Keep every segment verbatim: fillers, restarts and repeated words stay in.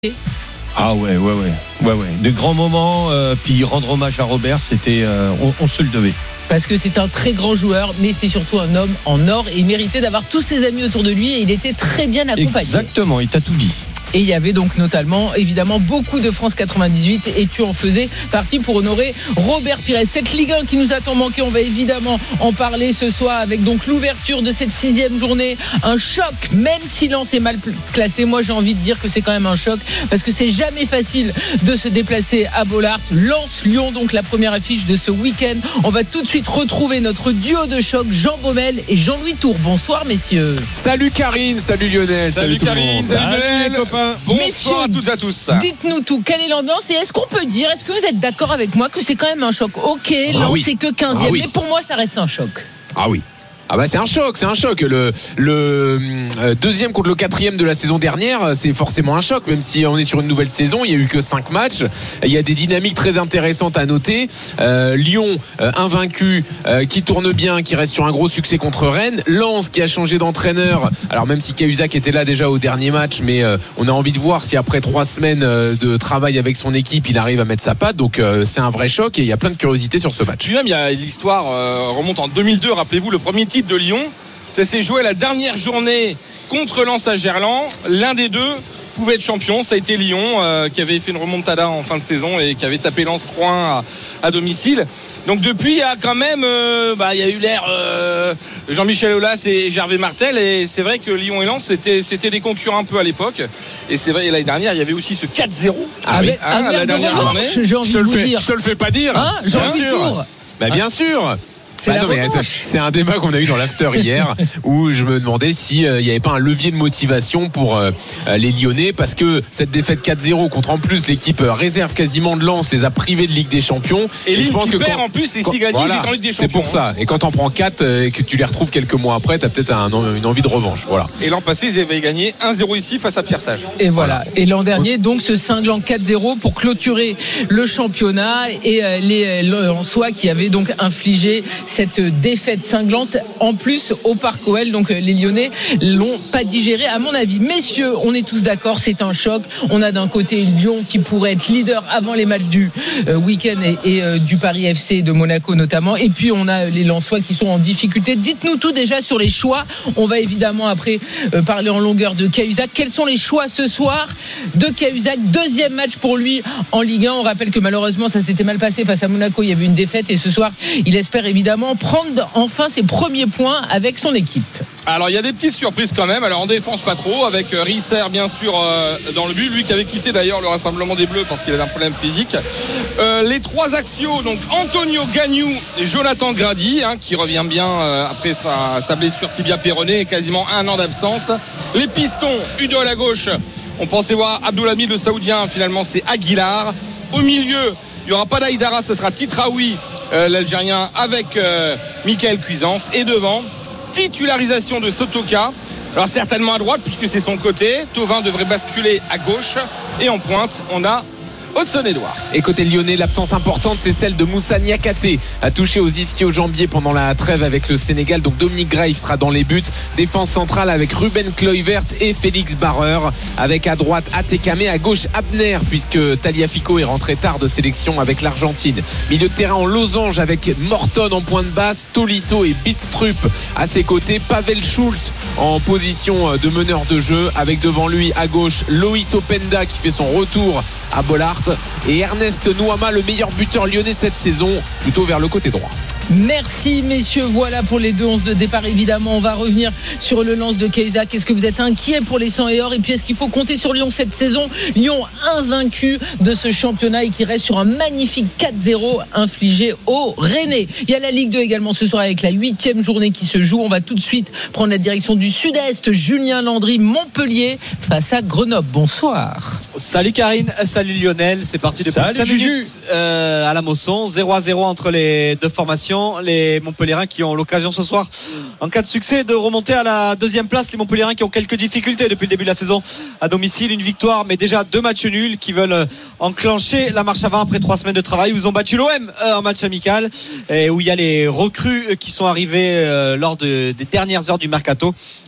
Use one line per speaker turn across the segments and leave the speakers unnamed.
Ah ouais, ouais, ouais, ouais, ouais. De grands moments, euh, puis rendre hommage à Robert, c'était, euh, on, on se le devait.
Parce que c'est un très grand joueur, mais c'est surtout un homme en or et il méritait d'avoir tous ses amis autour de lui et il était très bien accompagné.
Exactement, il t'a tout dit.
Et il y avait donc notamment, évidemment, beaucoup de France quatre-vingt-dix-huit et tu en faisais partie pour honorer Robert Pires. Cette Ligue un qui nous a tant manqué, on va évidemment en parler ce soir avec donc l'ouverture de cette sixième journée. Un choc, même si Lens est mal classé. Moi, j'ai envie de dire que c'est quand même un choc parce que c'est jamais facile de se déplacer à Bollaert. Lens-Lyon, donc la première affiche de ce week-end. On va tout de suite retrouver notre duo de choc, Jean Baumel et Jean-Louis Tour. Bonsoir, messieurs.
Salut Karine, salut Lionel, salut,
salut
tout
Karine,
le monde.
salut Lionel, les copains. Bonsoir
Messieurs,
à toutes et à tous.
Dites-nous tout, quelle est l'ambiance et est-ce qu'on peut dire, est-ce que vous êtes d'accord avec moi que c'est quand même un choc? Ok,
Ah
Lens
oui.
c'est que quinzième,
Ah oui.
mais pour moi ça reste un choc.
Ah oui. Ah bah c'est un choc, c'est un choc. Le, le euh, deuxième contre le quatrième de la saison dernière, c'est forcément un choc, même si on est sur une nouvelle saison. Il y a eu que cinq matchs. Il y a des dynamiques très intéressantes à noter. Euh, Lyon, euh, invaincu, euh, qui tourne bien, qui reste sur un gros succès contre Rennes. Lens qui a changé d'entraîneur. Alors même si Cahuzac était là déjà au dernier match, mais euh, on a envie de voir si après trois semaines euh, de travail avec son équipe, il arrive à mettre sa patte. Donc euh, c'est un vrai choc et il y a plein de curiosité sur ce match.
Puis même, il y a l'histoire euh, remonte en deux mille deux. Rappelez-vous, le premier titre de Lyon, ça s'est joué la dernière journée contre Lens à Gerland. L'un des deux pouvait être champion. Ça a été Lyon euh, qui avait fait une remontada en fin de saison et qui avait tapé Lens trois un à, à domicile. Donc depuis, il y a quand même, euh, bah, il y a eu l'air euh, Jean-Michel Aulas et Gervais Martel. Et c'est vrai que Lyon et Lens, c'était, c'était des concurrents un peu à l'époque. Et c'est vrai, et l'année dernière, il y avait aussi ce quatre zéro.
Ah oui.
Hein,
Un
la
verre de
dernière
revanche,
journée.
j'ai envie
Je te
de
le
vous
fais,
dire.
je te le fais pas dire.
Hein, Jean-Louis
Bien sûr.
Tour.
Bah bien sûr.
C'est
Bah
la
non, mais
revanche.
c'est un débat qu'on a eu dans l'after hier où je me demandais s'il euh, n'y avait pas un levier de motivation pour euh, les Lyonnais, parce que cette défaite quatre zéro contre en plus l'équipe euh, réserve quasiment de Lens les a privés de Ligue des Champions.
Et Lille
je pense
qui
que
perd
quand-
en plus et
quand-
s'il gagne,
voilà,
ils étaient en Ligue des
c'est
Champions.
pour ça. Et quand t'en prends quatre euh, et que tu les retrouves quelques mois après, t'as peut-être un- une envie de revanche. Voilà.
Et l'an passé, ils avaient gagné un zéro ici face à Pierre Sage.
Et voilà. Et l'an dernier, donc, ce cinglant quatre zéro pour clôturer le championnat et euh, les Lensois qui avaient donc infligé cette défaite cinglante en plus au Parc O L. Donc, euh, les Lyonnais l'ont pas digéré, à mon avis. Messieurs, on est tous d'accord, c'est un choc. On a d'un côté Lyon qui pourrait être leader avant les matchs du euh, week-end et, et euh, du Paris F C de Monaco notamment. Et puis, on a les Lensois qui sont en difficulté. Dites-nous tout déjà sur les choix. On va évidemment après euh, parler en longueur de Cahuzac. Quels sont les choix ce soir de Cahuzac? Deuxième match pour lui en Ligue un. On rappelle que malheureusement ça s'était mal passé face à Monaco, il y avait une défaite et ce soir il espère évidemment prendre enfin ses premiers points avec son équipe.
Alors il y a des petites surprises quand même. Alors en défense pas trop, avec euh, Risser bien sûr euh, dans le but, lui qui avait quitté d'ailleurs le rassemblement des Bleus parce qu'il avait un problème physique. Euh, les trois axiaux, donc Antonio Gagnou et Jonathan Grady, hein, qui revient bien euh, après sa, sa blessure tibia péroné et quasiment un an d'absence. Les pistons, Udol à gauche, on pensait voir Abdoulhamid le Saoudien, finalement c'est Aguilar. Au milieu, il n'y aura pas d'Aïdara, ce sera Titraoui, euh, l'Algérien, avec euh, Michael Cuisance. Et devant, titularisation de Sotoka. Alors certainement à droite puisque c'est son côté. Thauvin devrait basculer à gauche. Et en pointe, on a Hudson-Edouard.
Et côté lyonnais, l'absence importante, c'est celle de Moussa Niakhaté, a touché aux ischio-jambiers pendant la trêve avec le Sénégal. Donc Dominique Graves sera dans les buts. Défense centrale avec Ruben Kluivert et Félix Barreur, avec à droite Atekame, à gauche Abner, puisque Tagliafico est rentré tard de sélection avec l'Argentine. Milieu de terrain en losange avec Morton en pointe basse, Tolisso et Bidstrup à ses côtés, Pavel Schulz en position de meneur de jeu, avec devant lui à gauche Loïs Openda qui fait son retour à Bollaert, et Ernest Nouama, le meilleur buteur lyonnais cette saison, plutôt vers le côté droit.
Merci messieurs, voilà pour les deux onze de départ. Évidemment, on va revenir sur le lance de Cahuzac. Est-ce que vous êtes inquiet pour les cent et or? Et puis est-ce qu'il faut compter sur Lyon cette saison? Lyon invaincu de ce championnat et qui reste sur un magnifique quatre zéro infligé au Rennais. Il y a la Ligue deux également ce soir avec la huitième journée qui se joue. On va tout de suite prendre la direction du sud-est. Julien Landry, Montpellier face à Grenoble. Bonsoir.
Salut Karine, salut Lionel. C'est parti depuis
Salut
cinq
Juju.
minutes euh, à la Mosson. zéro à zéro entre les deux formations. Les Montpelliérains qui ont l'occasion ce soir, en cas de succès, de remonter à la deuxième place. Les Montpelliérains qui ont quelques difficultés depuis le début de la saison à domicile. Une victoire, mais déjà deux matchs nuls, qui veulent enclencher la marche avant après trois semaines de travail où ils ont battu l'O M en match amical et où il y a les recrues qui sont arrivées lors de, des dernières heures du mercato.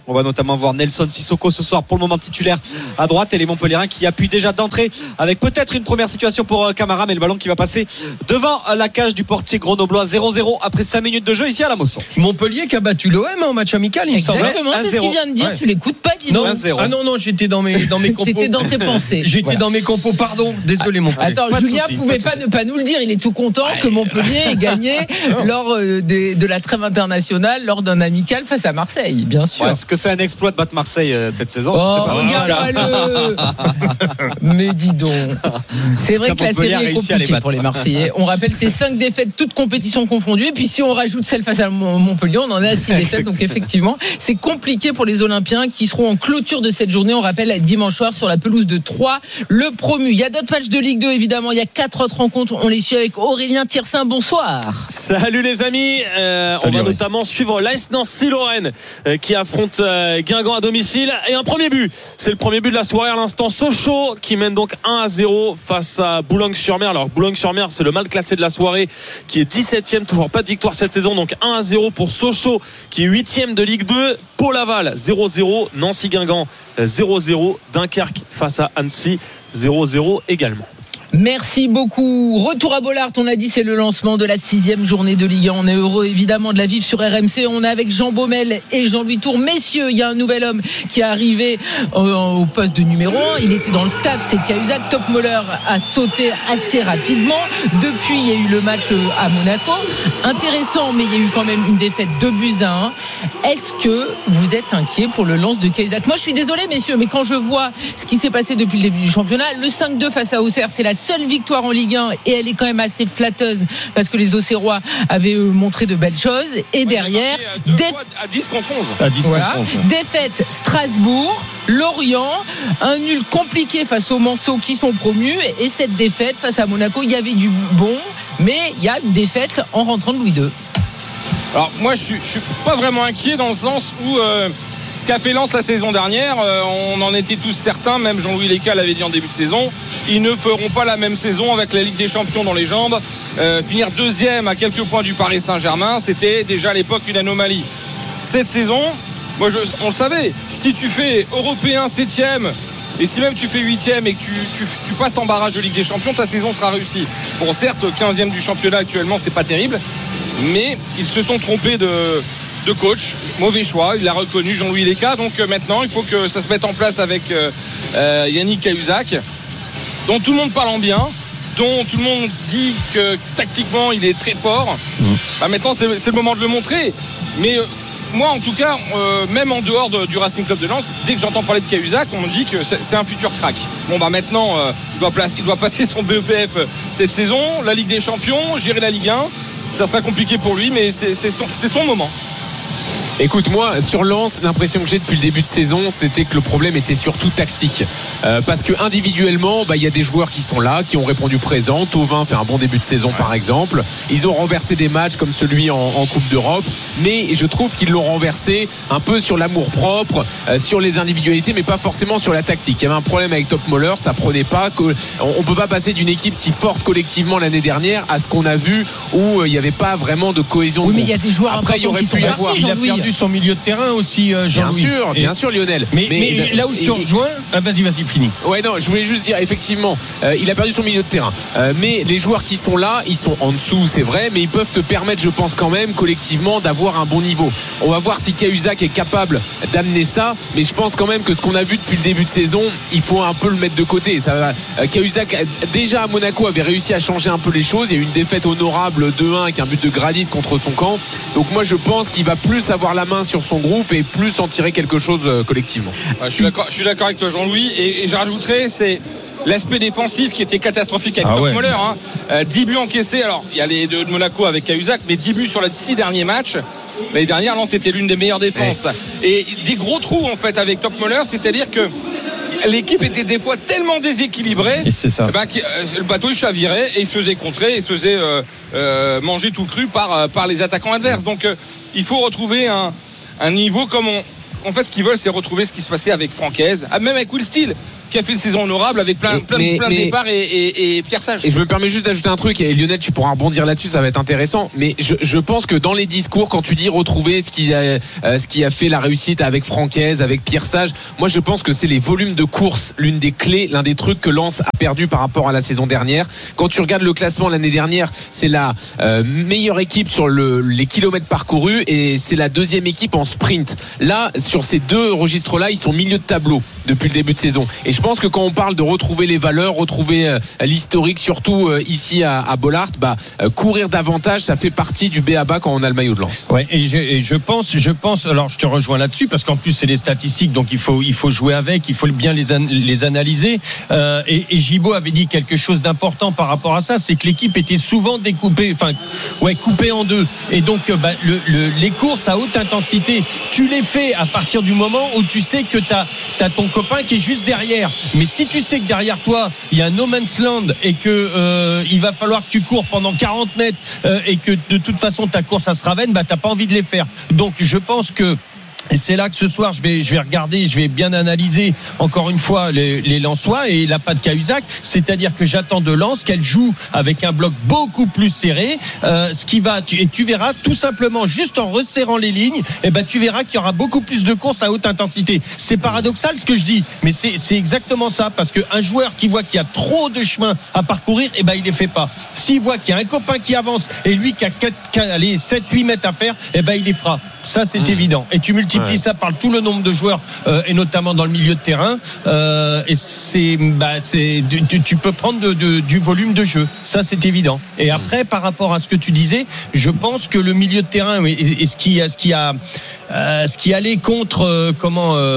On va notamment voir Nelson Sissoko ce soir pour le moment titulaire à droite et les Montpelliérains qui appuient déjà d'entrée avec peut-être une première situation pour Camara, mais le ballon qui va passer devant la cage du portier grenoblois. Zéro zéro après cinq minutes de jeu ici à la Mosson.
Montpellier qui a battu l'O M en match amical, il me semble.
Exactement, c'est ce qu'il vient de dire. Ouais. Tu l'écoutes pas, dis donc.
Ah non, non, j'étais dans mes, dans mes compos.
T'étais dans tes pensées.
J'étais voilà. dans mes compos, pardon. Désolé, Montpellier.
Attends, pas Julien soucis, pouvait pas, pas ne pas nous le dire. Il est tout content que Montpellier ait gagné lors des, de la trêve internationale, lors d'un amical face à Marseille, bien sûr.
Ouais, est-ce que c'est un exploit de battre Marseille euh, cette saison?
Oh, regarde-le. Mais dis donc. C'est vrai que la série est compliquée pour les Marseillais. On rappelle, c'est cinq défaites, toutes compétitions confondues. Et puis si on rajoute celle face à Montpellier, on en est à six défaites. Donc effectivement, c'est compliqué pour les Olympiens qui seront en clôture de cette journée. On rappelle, dimanche soir sur la pelouse de Troyes, le promu. Il y a d'autres matchs de Ligue deux, évidemment. Il y a quatre autres rencontres. On les suit avec Aurélien Tiersin. Bonsoir.
Salut les amis. Euh, Salut, on va oui. notamment suivre l'A S Nancy-Lorraine euh, qui affronte euh, Guingamp à domicile. Et un premier but. C'est le premier but de la soirée à l'instant. Sochaux qui mène donc un à zéro face à Boulogne-sur-Mer. Alors Boulogne-sur-Mer, c'est le mal classé de la soirée qui est dix-septième. Toujours pas de victoire cette saison. Donc un à zéro pour Sochaux qui est huitième de Ligue deux. Pau-Laval zéro zéro. Nancy-Guingamp zéro zéro. Dunkerque face à Annecy zéro zéro également.
Merci beaucoup. Retour à Bollaert, on a dit, c'est le lancement de la sixième journée de Ligue un. On est heureux évidemment de la vivre sur R M C. On est avec Jean Baumel et Jean-Louis Tour. Messieurs, il y a un nouvel homme qui est arrivé au poste de numéro un. Il était dans le staff, c'est Cahuzac. Topmoller a sauté assez rapidement. Depuis, il y a eu le match à Monaco. Intéressant, mais il y a eu quand même une défaite deux buts à un. Est-ce que vous êtes inquiet pour le lance de Cahuzac? Moi, je suis désolé, messieurs, mais quand je vois ce qui s'est passé depuis le début du championnat, le cinq deux face à Auxerre, c'est la seule victoire en Ligue un et elle est quand même assez flatteuse parce que les Auxerrois avaient montré de belles choses. Et derrière,
déf... à dix contre onze.
À dix
voilà.
contre onze.
Défaite Strasbourg, Lorient, un nul compliqué face aux Manceaux qui sont promus et cette défaite face à Monaco, il y avait du bon, mais il y a une défaite en rentrant de Louis deux.
Alors moi, je suis, je suis pas vraiment inquiet dans le sens où euh, ce qu'a fait Lens la saison dernière, euh, on en était tous certains, même Jean-Louis Léca l'avait dit en début de saison, ils ne feront pas la même saison avec la Ligue des Champions dans les jambes. Euh, finir deuxième à quelques points du Paris Saint-Germain, c'était déjà à l'époque une anomalie. Cette saison, moi je, on le savait, si tu fais européen septième et si même tu fais huitième et que tu, tu, tu passes en barrage de Ligue des Champions, ta saison sera réussie. Bon, certes, quinzième du championnat actuellement, c'est pas terrible, mais ils se sont trompés de, de coach. Mauvais choix, il l'a reconnu, Jean-Louis Léca. Donc euh, maintenant, il faut que ça se mette en place avec euh, euh, Yannick Cahuzac, dont tout le monde parle en bien, dont tout le monde dit que tactiquement, il est très fort. Mmh. Bah, maintenant, c'est, c'est le moment de le montrer. Mais euh, moi, en tout cas, euh, même en dehors de, du Racing Club de Lens, dès que j'entends parler de Cahuzac, on me dit que c'est, c'est un futur crack. Bon, bah maintenant, euh, il, doit place, il doit passer son B E P F cette saison, la Ligue des Champions, gérer la Ligue un. Ça sera compliqué pour lui, mais c'est, c'est, son, c'est son moment.
Écoute, moi, sur Lens, l'impression que j'ai depuis le début de saison, c'était que le problème était surtout tactique. Euh, parce que individuellement, bah, il y a des joueurs qui sont là, qui ont répondu présent. Thauvin fait un bon début de saison, ouais. par exemple. Ils ont renversé des matchs comme celui en, en Coupe d'Europe. Mais je trouve qu'ils l'ont renversé un peu sur l'amour-propre, euh, sur les individualités, mais pas forcément sur la tactique. Il y avait un problème avec Topmoller, ça prenait pas. Que, on, on peut pas passer d'une équipe si forte collectivement l'année dernière à ce qu'on a vu où euh, il n'y avait pas vraiment de cohésion.
Oui, mais il y a des joueurs
après, il y aurait pu y avoir.
Il a perdu son milieu de terrain aussi, Jean-Louis.
Bien sûr, bien sûr, Lionel.
Mais, mais, mais là où je te rejoins, ah, vas-y, vas-y, fini.
Ouais, non, je voulais juste dire, effectivement, euh, il a perdu son milieu de terrain. Euh, mais les joueurs qui sont là, ils sont en dessous, c'est vrai, mais ils peuvent te permettre, je pense quand même, collectivement, d'avoir un bon niveau. On va voir si Cahuzac est capable d'amener ça, mais je pense quand même que ce qu'on a vu depuis le début de saison, il faut un peu le mettre de côté. Ça va. Euh, Cahuzac, déjà à Monaco, avait réussi à changer un peu les choses. Il y a eu une défaite honorable deux un avec un but de Granit contre son camp. Donc moi, je pense qu'il va plus avoir la main sur son groupe et plus en tirer quelque chose euh, collectivement.
Ouais, je suis d'accord, je suis d'accord avec toi, Jean-Louis, et, et je rajouterais, c'est l'aspect défensif qui était catastrophique avec ah Topmoller. Ouais. Hein. Euh, dix buts encaissés, alors il y a les deux de Monaco avec Cahuzac, mais dix buts sur les six derniers matchs. L'année dernière, non, c'était l'une des meilleures défenses. Ouais. Et des gros trous en fait avec Topmoller, c'est-à-dire que l'équipe était des fois tellement déséquilibrée,
et c'est ça.
Eh ben, euh, le bateau il chavirait et il se faisait contrer, il se faisait euh, euh, manger tout cru par, euh, par les attaquants adverses. Donc euh, il faut retrouver un, un niveau comme on. En fait, ce qu'ils veulent, c'est retrouver ce qui se passait avec Francaise, même avec Will Steele, qui a fait une saison honorable avec plein,
Et,
plein,
mais,
plein de
mais,
départs et, et, et Pierre Sage.
Et je me permets juste d'ajouter un truc, et Lionel, tu pourras rebondir là-dessus, ça va être intéressant. Mais je, je pense que dans les discours, quand tu dis retrouver ce qui a, euh, ce qui a fait la réussite avec Francaise, avec Pierre Sage, moi je pense que c'est les volumes de course, l'une des clés, l'un des trucs que Lens a perdu par rapport à la saison dernière. Quand tu regardes le classement l'année dernière, c'est la euh, meilleure équipe sur le, les kilomètres parcourus et c'est la deuxième équipe en sprint. Là, sur ces deux registres-là, ils sont milieu de tableau depuis le début de saison. Et je pense que quand on parle de retrouver les valeurs, retrouver euh, l'historique, surtout euh, ici à, à Bollaert, bah, euh, courir davantage, ça fait partie du b a ba quand on a le maillot de Lens.
Ouais, et je, et je pense, je pense, alors je te rejoins là-dessus parce qu'en plus c'est les statistiques, donc il faut, il faut jouer avec, il faut bien les, an, les analyser. Euh, et, et Gibaud avait dit quelque chose d'important par rapport à ça, c'est que l'équipe était souvent découpée, enfin, ouais, coupée en deux. Et donc, bah, le, le, les courses à haute intensité, tu les fais à partir du moment où tu sais que t'as, t'as ton copain qui est juste derrière. Mais si tu sais que derrière toi il y a un no man's land et que euh, il va falloir que tu cours pendant quarante mètres euh, et que de toute façon ta course à Sravenne, bah t'as pas envie de les faire. Donc je pense que et c'est là que ce soir je vais je vais regarder, je vais bien analyser encore une fois les, les Lensois et la patte Cahuzac, c'est-à-dire que j'attends de Lens qu'elle joue avec un bloc beaucoup plus serré, euh, ce qui va tu, et tu verras tout simplement juste en resserrant les lignes, et ben tu verras qu'il y aura beaucoup plus de courses à haute intensité. C'est paradoxal ce que je dis, mais c'est c'est exactement ça, parce que un joueur qui voit qu'il y a trop de chemin à parcourir, et ben il les fait pas. S'il voit qu'il y a un copain qui avance et lui qui a quatre, allez, sept huit mètres à faire, et ben il les fera. Ça c'est mmh. évident. Et tu multiplies ouais. ça par tout le nombre de joueurs euh, et notamment dans le milieu de terrain. Euh, et c'est, bah, c'est, tu, tu peux prendre de, de, du volume de jeu. Ça c'est évident. Et après, mmh. par rapport à ce que tu disais, je pense que le milieu de terrain et, et ce qui, ce qui a, euh, ce qui allait contre euh, comment euh,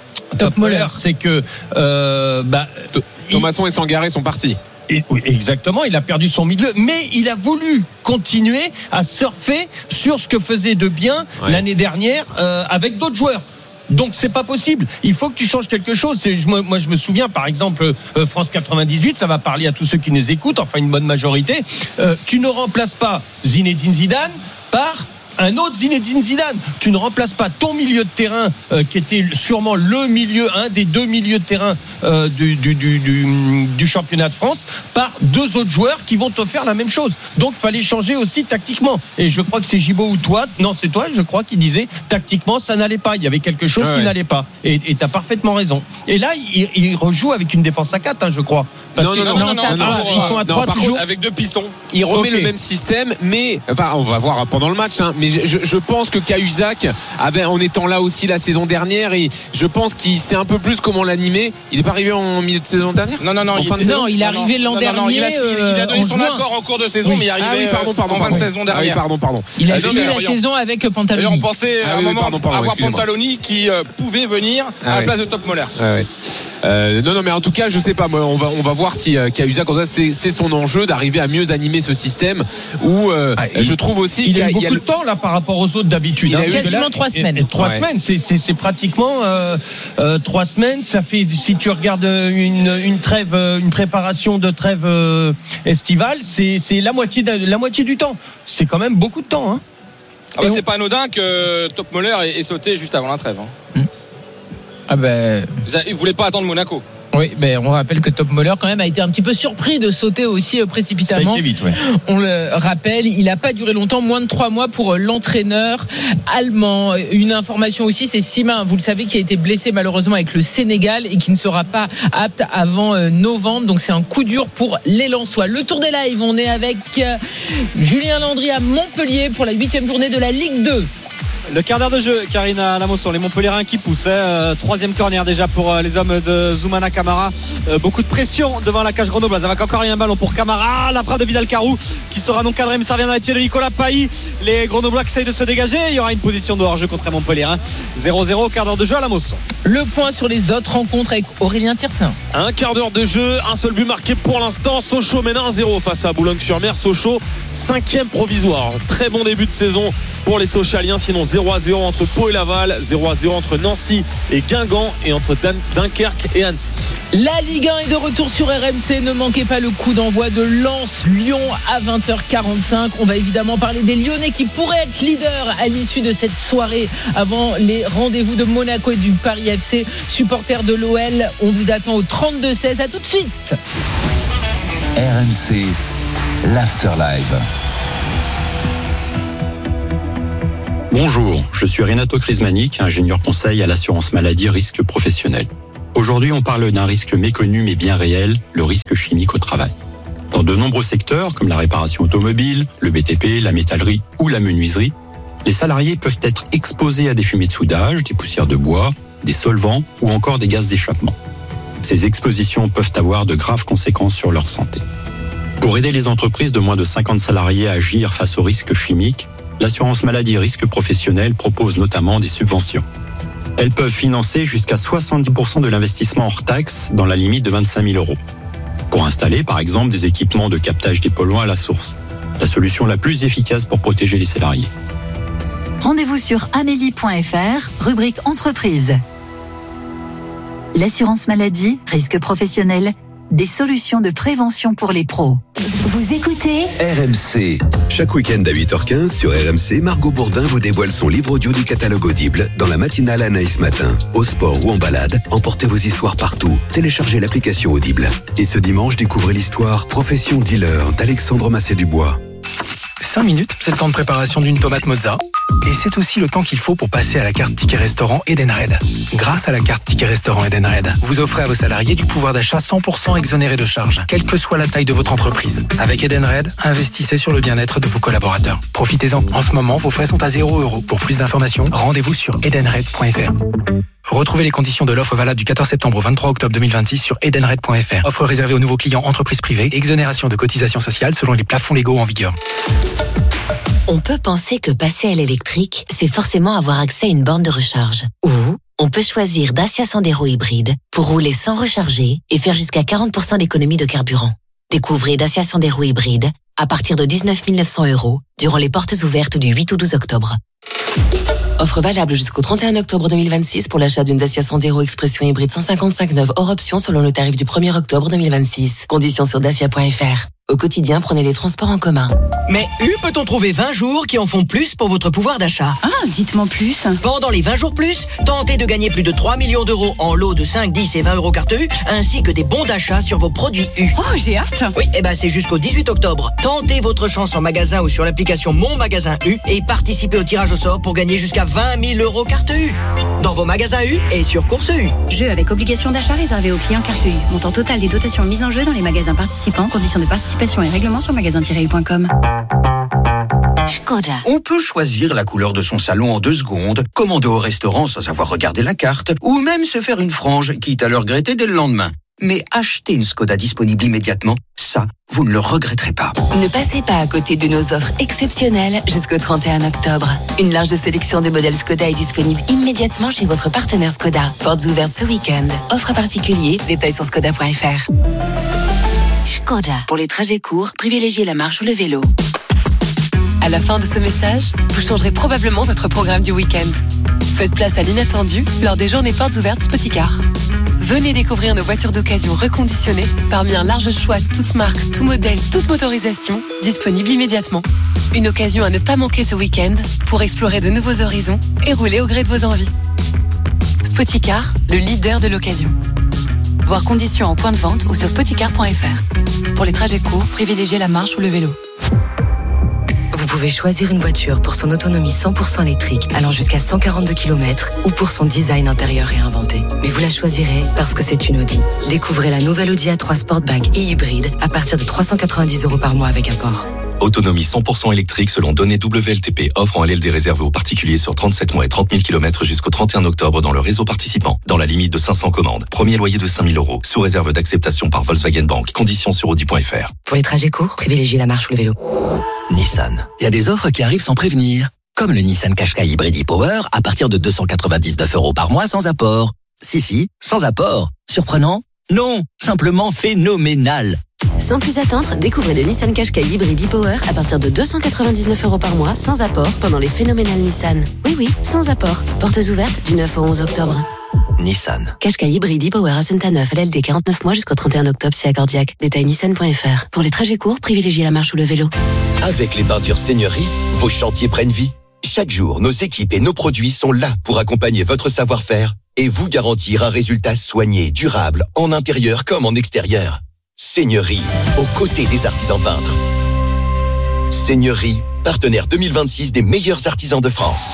Top Moller, c'est que euh, bah,
Thomasson il... et Sangaré sont partis.
Et, oui, exactement, il a perdu son milieu, mais il a voulu continuer à surfer sur ce que faisait de bien ouais. l'année dernière euh, avec d'autres joueurs. Donc c'est pas possible. Il faut que tu changes quelque chose. C'est, moi, moi je me souviens par exemple euh, France quatre-vingt-dix-huit, ça va parler à tous ceux qui nous écoutent, enfin une bonne majorité. Euh, tu ne remplaces pas Zinedine Zidane par un autre Zinedine Zidane. Tu ne remplaces pas ton milieu de terrain euh, qui était sûrement le milieu, un des deux milieux de terrain euh, du, du, du, du, du championnat de France par deux autres joueurs qui vont te faire la même chose. Donc il fallait changer aussi tactiquement. Et je crois que c'est Gibaud ou toi, non c'est toi je crois, qui disait tactiquement ça n'allait pas. Il y avait quelque chose ah qui ouais. n'allait pas. Et tu as parfaitement raison. Et là il, il rejoue avec une défense à quatre, hein, je crois. Parce
non,
que,
non, non, non, non, non,
ah,
non,
ils sont à trois toujours.
Contre, avec deux pistons.
Il remet
okay.
le même système, mais enfin on va voir pendant le match, hein, mais je, je pense que Cahuzac avait, en étant là aussi la saison dernière, et je pense qu'il sait un peu plus comment l'animer. Il n'est pas arrivé en milieu de saison dernière.
Non non non,
en
il,
fin de saison. Il est arrivé l'an
non,
dernier.
Non, non, il, a,
euh,
il a donné son accord en cours de saison, oui. mais il est arrivé ah, oui, pardon, pardon, en fin de saison dernière.
Ah, oui, pardon, pardon.
Il a fini la saison avec Pantaloni.
On pensait à un moment avoir Pantaloni qui pouvait venir à la place de Top Moller.
Euh, non non mais en tout cas je sais pas moi, on va on va voir si euh, Cahuzac c'est, c'est son enjeu d'arriver à mieux animer ce système où euh, ah, je trouve aussi
il
qu'il
y a,
a
beaucoup
il y a
de
le...
temps là par rapport aux autres d'habitude.
Il hein, a eu quasiment là, trois semaines.
Et, et trois ouais. semaines, c'est, c'est, c'est pratiquement euh, euh, trois semaines. Ça fait, si tu regardes une, une trêve, une préparation de trêve euh, estivale, c'est, c'est la moitié de, la moitié du temps. C'est quand même beaucoup de temps. Hein.
Ah bah, c'est on... pas anodin que Top Moller ait, ait sauté juste avant la trêve. Hein.
Mmh. Ah ben.
Bah... Il voulait pas attendre Monaco.
Oui, ben on rappelle que Top Moller quand même a été un petit peu surpris de sauter aussi précipitamment.
Ça a été vite, ouais.
On le rappelle, il n'a pas duré longtemps, moins de trois mois pour l'entraîneur allemand. Une information aussi, c'est Sima, vous le savez, qui a été blessé malheureusement avec le Sénégal et qui ne sera pas apte avant novembre. Donc c'est un coup dur pour les Lensois. Le tour des lives, on est avec Julien Landry à Montpellier pour la huitième journée de la Ligue deux.
Le quart d'heure de jeu, Karina Lamosson, les Montpelliérains qui poussent. Hein. Euh, troisième corner déjà pour euh, les hommes de Zoumana Camara. Euh, beaucoup de pression devant la cage grenobloise. Avec encore un ballon pour Camara. Ah, la frappe de Vidal Carou qui sera non cadrée, mais ça revient dans les pieds de Nicolas Pailly. Les Grenoblois qui essayent de se dégager. Il y aura une position de hors-jeu contre les Montpelliérains. zéro zéro, quart d'heure de jeu à Lamosson.
Le point sur les autres rencontres avec Aurélien Tiersin.
Un quart d'heure de jeu, un seul but marqué pour l'instant. Sochaux mène un zéro face à Boulogne-sur-Mer. Sochaux, cinquième provisoire. Très bon début de saison pour les Sochaliens, sinon zéro zéro à zéro entre Pau et Laval, zéro à zéro entre Nancy et Guingamp et entre Dunkerque et Annecy.
La Ligue un est de retour sur R M C. Ne manquez pas le coup d'envoi de Lens-Lyon à vingt heures quarante-cinq. On va évidemment parler des Lyonnais qui pourraient être leaders à l'issue de cette soirée avant les rendez-vous de Monaco et du Paris F C. Supporters de l'O L, on vous attend au trente-deux seize. À tout de suite.
R M C, l'Afterlife.
Bonjour, je suis Renato Crismanic, ingénieur conseil à l'assurance maladie risque professionnel. Aujourd'hui, on parle d'un risque méconnu mais bien réel, le risque chimique au travail. Dans de nombreux secteurs, comme la réparation automobile, le B T P, la métallerie ou la menuiserie, les salariés peuvent être exposés à des fumées de soudage, des poussières de bois, des solvants ou encore des gaz d'échappement. Ces expositions peuvent avoir de graves conséquences sur leur santé. Pour aider les entreprises de moins de cinquante salariés à agir face aux risques chimiques, l'assurance maladie risque professionnel propose notamment des subventions. Elles peuvent financer jusqu'à soixante-dix pour cent de l'investissement hors taxe dans la limite de vingt-cinq mille euros. Pour installer, par exemple, des équipements de captage des polluants à la source. La solution la plus efficace pour protéger les salariés.
Rendez-vous sur amélie point f r, rubrique entreprise. L'assurance maladie, risque professionnel, des solutions de prévention pour les pros.
Vous écoutez
R M C.
Chaque week-end à huit heures quinze sur R M C, Margot Bourdin vous dévoile son livre audio du catalogue Audible dans la matinale Anaïs Matin. Au sport ou en balade, emportez vos histoires partout. Téléchargez l'application Audible. Et ce dimanche, découvrez l'histoire Profession dealer d'Alexandre Massé-Dubois.
cinq minutes, c'est le temps de préparation d'une tomate mozza. Et c'est aussi le temps qu'il faut pour passer à la carte Ticket Restaurant Edenred. Grâce à la carte Ticket Restaurant Edenred, vous offrez à vos salariés du pouvoir d'achat cent pour cent exonéré de charges, quelle que soit la taille de votre entreprise. Avec Edenred, investissez sur le bien-être de vos collaborateurs. Profitez-en. En ce moment, vos frais sont à zéro euro. Pour plus d'informations, rendez-vous sur edenred point f r. Retrouvez les conditions de l'offre valable du quatorze septembre au vingt-trois octobre deux mille vingt-six sur edenred point f r. Offre réservée aux nouveaux clients entreprises privées. Exonération de cotisations sociales selon les plafonds légaux en vigueur.
On peut penser que passer à l'électrique, c'est forcément avoir accès à une borne de recharge. Ou on peut choisir Dacia Sandero hybride pour rouler sans recharger et faire jusqu'à quarante pour cent d'économie de carburant. Découvrez Dacia Sandero hybride à partir de dix-neuf mille neuf cents euros durant les portes ouvertes du huit au douze octobre. Offre valable jusqu'au trente et un octobre deux mille vingt-six pour l'achat d'une Dacia Sandero Expression hybride cent cinquante-cinq neuve hors option selon le tarif du premier octobre deux mille vingt-six. Conditions sur dacia point f r. Au quotidien, prenez les transports en commun.
Mais U peut-on trouver vingt jours qui en font plus pour votre pouvoir d'achat?
Ah, dites-moi plus.
Pendant les vingt jours plus, tentez de gagner plus de trois millions d'euros en lots de cinq, dix et vingt euros carte U, ainsi que des bons d'achat sur vos produits U.
Oh, j'ai hâte.
Oui, et ben c'est jusqu'au dix-huit octobre. Tentez votre chance en magasin ou sur l'application Mon Magasin U et participez au tirage au sort pour gagner jusqu'à vingt mille euros carte U. Dans vos magasins U et sur Course U.
Jeu avec obligation d'achat réservé aux clients carte U. Montant total des dotations mises en jeu dans les magasins participants. Conditions de participation et règlements sur magasin tiret u point com.
Skoda.
On peut choisir la couleur de son salon en deux secondes, commander au restaurant sans avoir regardé la carte, ou même se faire une frange, quitte à le regretter dès le lendemain. Mais acheter une Skoda disponible immédiatement, ça, vous ne le regretterez pas.
Ne passez pas à côté de nos offres exceptionnelles jusqu'au trente et un octobre. Une large sélection de modèles Skoda est disponible immédiatement chez votre partenaire Skoda. Portes ouvertes ce week-end. Offre à particulier, détails sur skoda point f r. Skoda. Pour les trajets courts, privilégiez la marche ou le vélo.
À la fin de ce message, vous changerez probablement votre programme du week-end. Faites place à l'inattendu lors des journées portes ouvertes Spoticar. Venez découvrir nos voitures d'occasion reconditionnées parmi un large choix, toutes marques, tout modèle, toute motorisation, disponibles immédiatement. Une occasion à ne pas manquer ce week-end pour explorer de nouveaux horizons et rouler au gré de vos envies. Spoticar, le leader de l'occasion. Voir conditions en point de vente ou sur spoticar point f r. Pour les trajets courts, privilégiez la marche ou le vélo.
Vous pouvez choisir une voiture pour son autonomie cent pour cent électrique allant jusqu'à cent quarante-deux kilomètres ou pour son design intérieur réinventé. Mais vous la choisirez parce que c'est une Audi. Découvrez la nouvelle Audi A trois Sportback et hybride à partir de trois cent quatre-vingt-dix euros par mois avec apport.
Autonomie cent pour cent électrique selon données W L T P. Offre en L L D réservée aux particuliers sur trente-sept mois et trente mille kilomètres jusqu'au trente et un octobre dans le réseau participant. Dans la limite de cinq cents commandes. Premier loyer de cinq mille euros. Sous réserve d'acceptation par Volkswagen Bank. Conditions sur audi point f r.
Pour les trajets courts, privilégiez la marche ou le vélo.
Nissan. Il y a des offres qui arrivent sans prévenir. Comme le Nissan Qashqai Hybrid e-Power à partir de deux cent quatre-vingt-dix-neuf euros par mois sans apport. Si, si, sans apport. Surprenant? Non, simplement phénoménal.
Sans plus attendre, découvrez le Nissan Qashqai Hybrid e-Power à partir de deux cent quatre-vingt-dix-neuf euros par mois, sans apport, pendant les phénoménales Nissan. Oui, oui, sans apport. Portes ouvertes du neuf au onze octobre.
Nissan.
Qashqai Hybrid e-Power à Senta neuf, L L D quarante-neuf mois jusqu'au trente et un octobre, si accordiaque. Détail nissan point f r. Pour les trajets courts, privilégiez la marche ou le vélo.
Avec les peintures Seigneurie, vos chantiers prennent vie. Chaque jour, nos équipes et nos produits sont là pour accompagner votre savoir-faire et vous garantir un résultat soigné, durable, en intérieur comme en extérieur. Seigneurie, aux côtés des artisans peintres. Seigneurie, partenaire deux mille vingt-six des meilleurs artisans de France.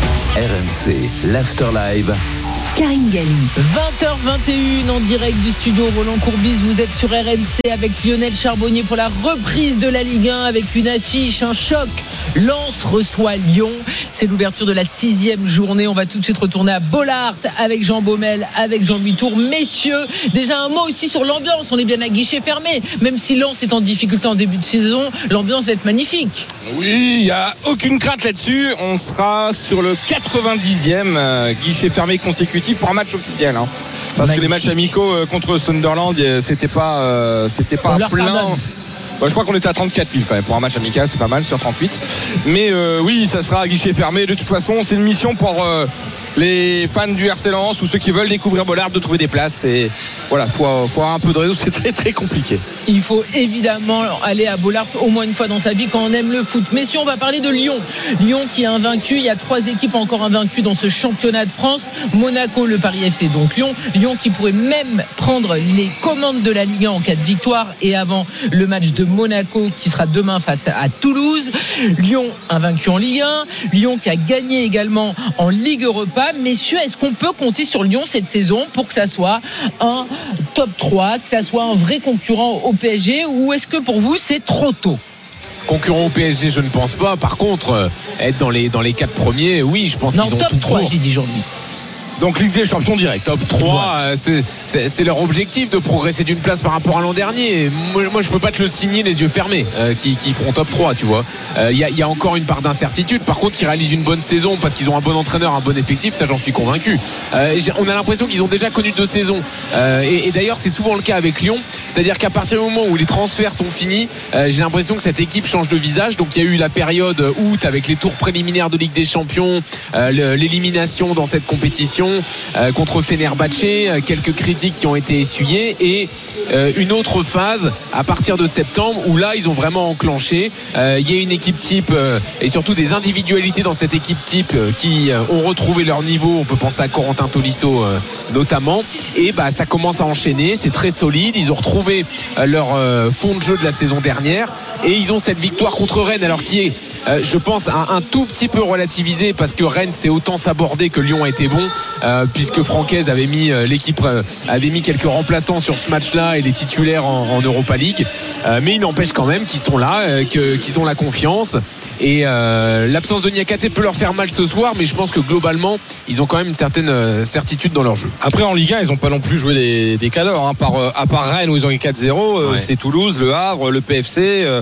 R M C, l'Afterlive.
Karine Galli. vingt heures vingt et une en direct du studio Roland Courbis. Vous êtes sur R M C avec Lionel Charbonnier pour la reprise de la Ligue un avec une affiche, un choc. Lens reçoit Lyon. C'est l'ouverture de la sixième journée. On va tout de suite retourner à Bollaert avec Jean Baumel, avec Jean-Louis Tour. Messieurs, déjà un mot aussi sur l'ambiance. On est bien à guichet fermé. Même si Lens est en difficulté en début de saison, l'ambiance va être magnifique.
Oui, il n'y a aucune crainte là-dessus. On sera sur le quatre-vingt-dixième euh, guichet fermé consécutif pour un match officiel, hein. Parce Magnifique. que les matchs amicaux euh, contre Sunderland, c'était pas, euh, c'était pas plein. Bah, je crois qu'on était à trente-quatre mille quand même pour un match amical, c'est pas mal sur trente-huit. Mais euh, oui, ça sera à guichet fermé. De toute façon, c'est une mission pour euh, les fans du R C Lens ou ceux qui veulent découvrir Bollaert de trouver des places. Et voilà, faut, faut avoir un peu de réseau, c'est très très compliqué.
Il faut évidemment aller à Bollaert au moins une fois dans sa vie quand on aime le foot. Messieurs, on va parler de Lyon. Lyon qui est invaincu. Il y a trois équipes encore invaincues dans ce championnat de France. Monaco, le Paris F C, donc Lyon. Lyon qui pourrait même prendre les commandes de la Ligue un en cas de victoire et avant le match de Monaco qui sera demain face à Toulouse. Lyon invaincu en Ligue un. Lyon qui a gagné également en Ligue Europa. Messieurs, est-ce qu'on peut compter sur Lyon cette saison pour que ça soit un top trois, que ça soit un vrai concurrent au P S G, ou est-ce que pour vous c'est trop tôt?
Concurrent au P S G, je ne pense pas. Par contre, euh, être dans les, dans les quatre premiers, oui, je pense
non,
qu'ils ont
top
tout
trois,
pour.
j'ai dit aujourd'hui.
Donc Ligue des Champions direct.
Top trois, euh, c'est, c'est, c'est leur objectif de progresser d'une place par rapport à l'an dernier. Moi, moi je peux pas te le signer les yeux fermés euh, qui, qui feront top trois, tu vois. Il euh, y, a, y a encore une part d'incertitude. Par contre, qu'ils réalisent une bonne saison parce qu'ils ont un bon entraîneur, un bon effectif, ça j'en suis convaincu. Euh, on a l'impression qu'ils ont déjà connu deux saisons. Euh, et, et d'ailleurs, c'est souvent le cas avec Lyon. C'est-à-dire qu'à partir du moment où les transferts sont finis, euh, j'ai l'impression que cette équipe change de visage. Donc il y a eu la période août avec les tours préliminaires de Ligue des Champions, euh, l'élimination dans cette compétition euh, contre Fenerbahçe, euh, quelques critiques qui ont été essuyées et euh, une autre phase à partir de septembre où là ils ont vraiment enclenché. Euh, il y a une équipe type euh, et surtout des individualités dans cette équipe type euh, qui euh, ont retrouvé leur niveau. On peut penser à Corentin Tolisso euh, notamment. Et bah ça commence à enchaîner, c'est très solide. Ils ont retrouvé euh, leur euh, fond de jeu de la saison dernière et ils ont cette victoire contre Rennes, alors qui est euh, je pense un, un tout petit peu relativisé parce que Rennes c'est autant sabordé que Lyon a été bon euh, puisque Francaise avait mis euh, l'équipe euh, avait mis quelques remplaçants sur ce match-là et les titulaires en, en Europa League, euh, mais il n'empêche quand même qu'ils sont là, euh, que, qu'ils ont la confiance et euh, l'absence de Niakhaté peut leur faire mal ce soir, mais je pense que globalement ils ont quand même une certaine euh, certitude dans leur jeu.
Après en Ligue un ils n'ont pas non plus joué des, des cadors hein, par, euh, à part Rennes où ils ont eu quatre zéro, euh, ouais. C'est Toulouse, le Havre, le P F C euh,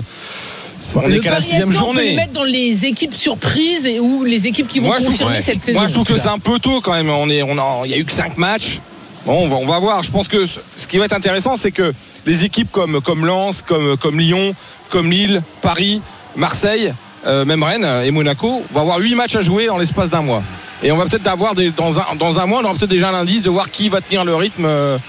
on est qu'à la sixième journée.
On peut les mettre dans les équipes surprises et ou les équipes qui vont
moi,
confirmer
ouais.
cette saison.
Moi je trouve que c'est un peu tôt quand même. On est, on a, il y a eu que cinq matchs. Bon, on va, on va voir. Je pense que ce qui va être intéressant, c'est que les équipes comme comme Lens, comme comme Lyon, comme Lille, Paris, Marseille, euh, même Rennes et Monaco vont avoir huit matchs à jouer en l'espace d'un mois. Et on va peut-être avoir des, dans un dans un mois, on aura peut-être déjà l'indice de voir qui va tenir le rythme. Euh,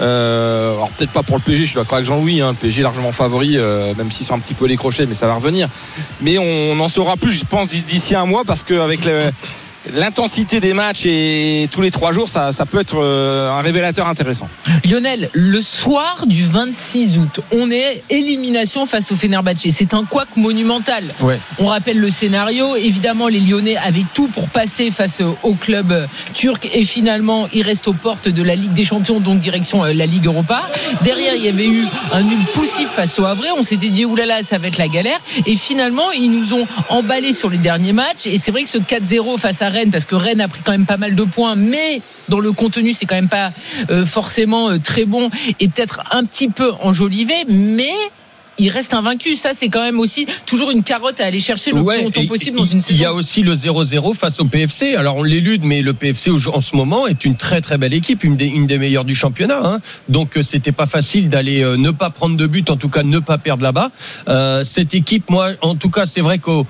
Euh, alors peut-être pas pour le P S G, je suis d'accord avec Jean-Louis hein, le P S G est largement favori euh, même s'ils sont un petit peu décrochés, mais ça va revenir, mais on, on en saura plus je pense d'ici un mois parce qu'avec le, l'intensité des matchs et tous les trois jours ça, ça peut être euh, un révélateur intéressant.
Lionel, le soir du vingt-six août on est élimination face au Fenerbahçe, c'est un couac monumental, ouais. On rappelle le scénario, évidemment les Lyonnais avaient tout pour passer face au club turc et finalement ils restent aux portes de la Ligue des Champions, donc direction la Ligue Europa. Derrière il y avait eu un nul poussif face au Havre, on s'était dit oulala ça va être la galère et finalement ils nous ont emballés sur les derniers matchs et c'est vrai que ce quatre zéro face à Rennes, parce que Rennes a pris quand même pas mal de points, mais dans le contenu c'est quand même pas euh, forcément euh, très bon et peut-être un petit peu enjolivé, mais il reste invaincu. Ça, c'est quand même aussi toujours une carotte à aller chercher le
ouais,
plus longtemps possible dans
il,
une saison.
Il y a aussi le zéro zéro face au P F C. Alors on l'élude, mais le P F C en ce moment est une très très belle équipe, une des, une des meilleures du championnat. Hein. Donc c'était pas facile d'aller euh, ne pas prendre de but, en tout cas ne pas perdre là-bas. Euh, cette équipe, moi, en tout cas, c'est vrai qu'au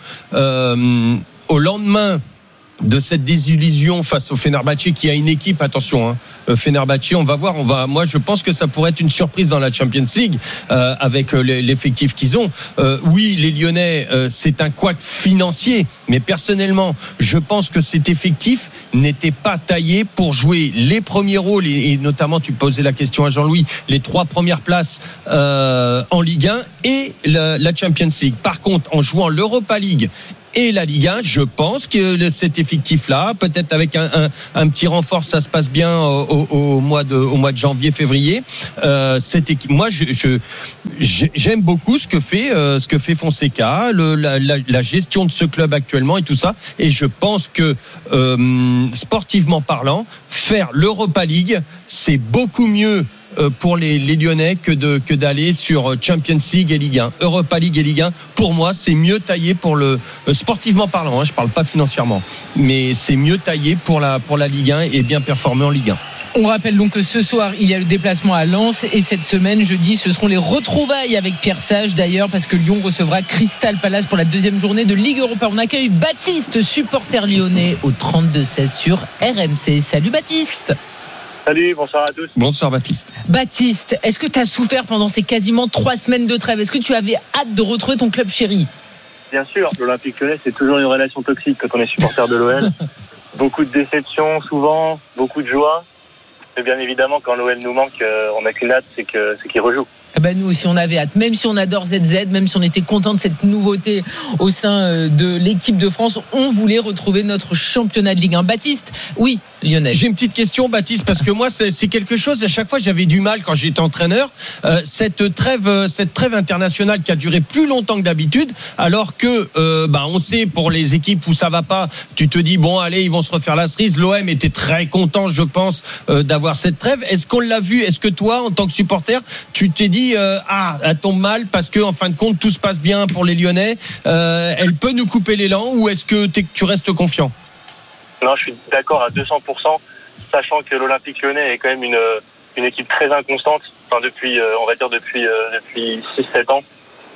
euh, au lendemain de cette désillusion face au Fenerbahçe, qui a une équipe, attention, hein, le Fenerbahçe, on va voir, on va, moi je pense que ça pourrait être une surprise dans la Champions League euh, avec euh, l'effectif qu'ils ont. Euh, oui, les Lyonnais, euh, c'est un couac financier, mais personnellement, je pense que cet effectif n'était pas taillé pour jouer les premiers rôles et, et notamment, tu posais la question à Jean-Louis, les trois premières places euh, en Ligue un et la, la Champions League. Par contre, en jouant l'Europa League et la Ligue un, je pense que le, cet effectif-là, peut-être avec un, un, un petit renfort, ça se passe bien au, au, au mois de, au mois de janvier, février. Euh, cette équipe, moi, je, je, j'aime beaucoup ce que fait, euh, ce que fait Fonseca, le, la, la, la gestion de ce club actuellement et tout ça. Et je pense que euh, sportivement parlant, faire l'Europa League, c'est beaucoup mieux pour les, les Lyonnais que, de, que d'aller sur Champions League et Ligue un. Europa League et Ligue un, pour moi, c'est mieux taillé pour le sportivement parlant, hein, je ne parle pas financièrement, mais c'est mieux taillé pour la, pour la Ligue un et bien performé en Ligue un.
On rappelle donc que ce soir, il y a le déplacement à Lens et cette semaine, jeudi, ce seront les retrouvailles avec Pierre Sage d'ailleurs parce que Lyon recevra Crystal Palace pour la deuxième journée de Ligue Europa. On accueille Baptiste, supporter lyonnais au trente-deux seize sur R M C. Salut Baptiste.
Salut, bonsoir à tous.
Bonsoir Baptiste.
Baptiste, est-ce que tu as souffert pendant ces quasiment trois semaines de trêve ? Est-ce que tu avais hâte de retrouver ton club chéri ?
Bien sûr, l'Olympique Lyonnais, c'est toujours une relation toxique quand on est supporter de l'O L. Beaucoup de déceptions souvent, beaucoup de joie. Et bien évidemment, quand l'O L nous manque, euh, on n'a qu'une hâte, c'est, que, c'est qu'il rejoue.
Eh ben nous aussi on avait hâte, même si on adore Z Z, même si on était content de cette nouveauté au sein de l'équipe de France, on voulait retrouver notre championnat de Ligue un. Baptiste, oui, Lionel.
J'ai une petite question Baptiste, parce que moi c'est, c'est quelque chose, à chaque fois j'avais du mal quand j'étais entraîneur, euh, cette trêve cette trêve internationale qui a duré plus longtemps que d'habitude, alors que euh, bah, on sait pour les équipes où ça va pas, tu te dis bon allez ils vont se refaire la cerise. L'O M était très content je pense euh, d'avoir cette trêve. Est-ce qu'on l'a vu ? Est-ce que toi en tant que supporter tu t'es dit Euh, ah, elle tombe mal parce que en fin de compte tout se passe bien pour les Lyonnais, euh, elle peut nous couper l'élan ou est-ce que tu restes confiant ?
Non, je suis d'accord à deux cents pour cent, sachant que l'Olympique Lyonnais est quand même une, une équipe très inconstante, enfin depuis, euh, on va dire depuis, euh, depuis six sept ans.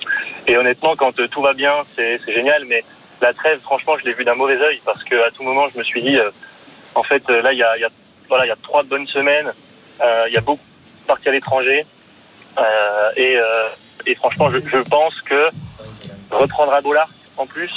Et honnêtement, quand euh, tout va bien, c'est, c'est génial, mais la trêve, franchement, je l'ai vu d'un mauvais œil parce qu'à tout moment, je me suis dit, euh, en fait, euh, là, il y a, y a, voilà, il y a trois bonnes semaines, euh, il y a beaucoup de parties à l'étranger. Euh, et, euh, et franchement, je, je pense que reprendre à Bollard en plus,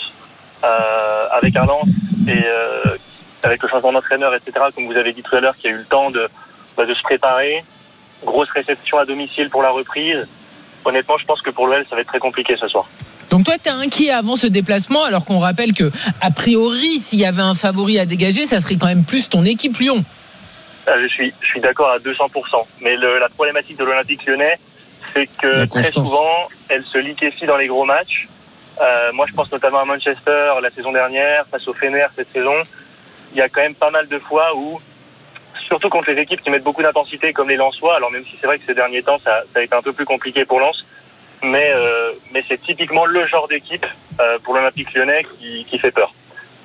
euh, avec Arlens et euh, avec le changement d'entraîneur, et cetera, comme vous avez dit tout à l'heure, qui a eu le temps de, bah, de se préparer, grosse réception à domicile pour la reprise. Honnêtement, je pense que pour l'O L, ça va être très compliqué ce soir.
Donc toi, t'es inquiet avant ce déplacement, alors qu'on rappelle que, a priori, s'il y avait un favori à dégager, ça serait quand même plus ton équipe Lyon.
Je suis, je suis d'accord à deux cents pour cent. Mais le, la problématique de l'Olympique Lyonnais, c'est que très souvent, elle se liquéfie dans les gros matchs. Euh, moi, je pense notamment à Manchester la saison dernière, face au Fener cette saison. Il y a quand même pas mal de fois où, surtout contre les équipes qui mettent beaucoup d'intensité comme les Lensois, alors même si c'est vrai que ces derniers temps, ça, ça a été un peu plus compliqué pour Lens, mais, euh, mais c'est typiquement le genre d'équipe euh, pour l'Olympique Lyonnais qui, qui fait peur.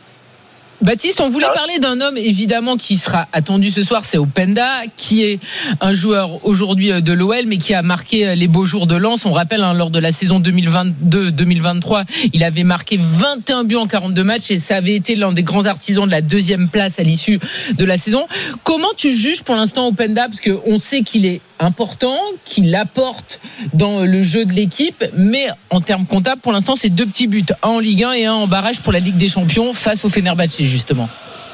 Baptiste, on voulait parler d'un homme évidemment qui sera attendu ce soir, c'est Openda, qui est un joueur aujourd'hui de l'O L mais qui a marqué les beaux jours de Lens. On rappelle hein, lors de la saison deux mille vingt-deux deux mille vingt-trois, il avait marqué vingt et un buts en quarante-deux matchs et ça avait été l'un des grands artisans de la deuxième place à l'issue de la saison. Comment tu juges pour l'instant Openda, parce qu'on sait qu'il est important, qu'il apporte dans le jeu de l'équipe, mais en termes comptables pour l'instant c'est deux petits buts, un en Ligue un et un en barrage pour la Ligue des Champions face au Fenerbahçe justement.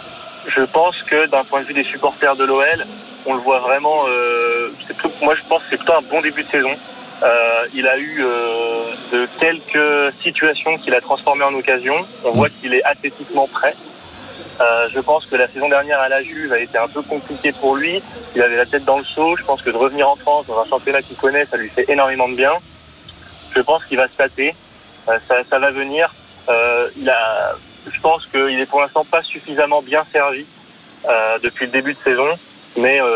Je pense que d'un point de vue des supporters de l'O L, on le voit vraiment, euh, c'est plutôt, moi je pense que c'est plutôt un bon début de saison. Euh, il a eu euh, de quelques situations qu'il a transformées en occasion. On voit qu'il est athlétiquement prêt. Euh, je pense que la saison dernière à la Juve a été un peu compliquée pour lui. Il avait la tête dans le seau. Je pense que de revenir en France dans un championnat qu'il connaît, ça lui fait énormément de bien. Je pense qu'il va se tâter. Euh, ça, ça va venir. Euh, il a, je pense qu'il est pour l'instant pas suffisamment bien servi euh, depuis le début de saison. Mais, euh,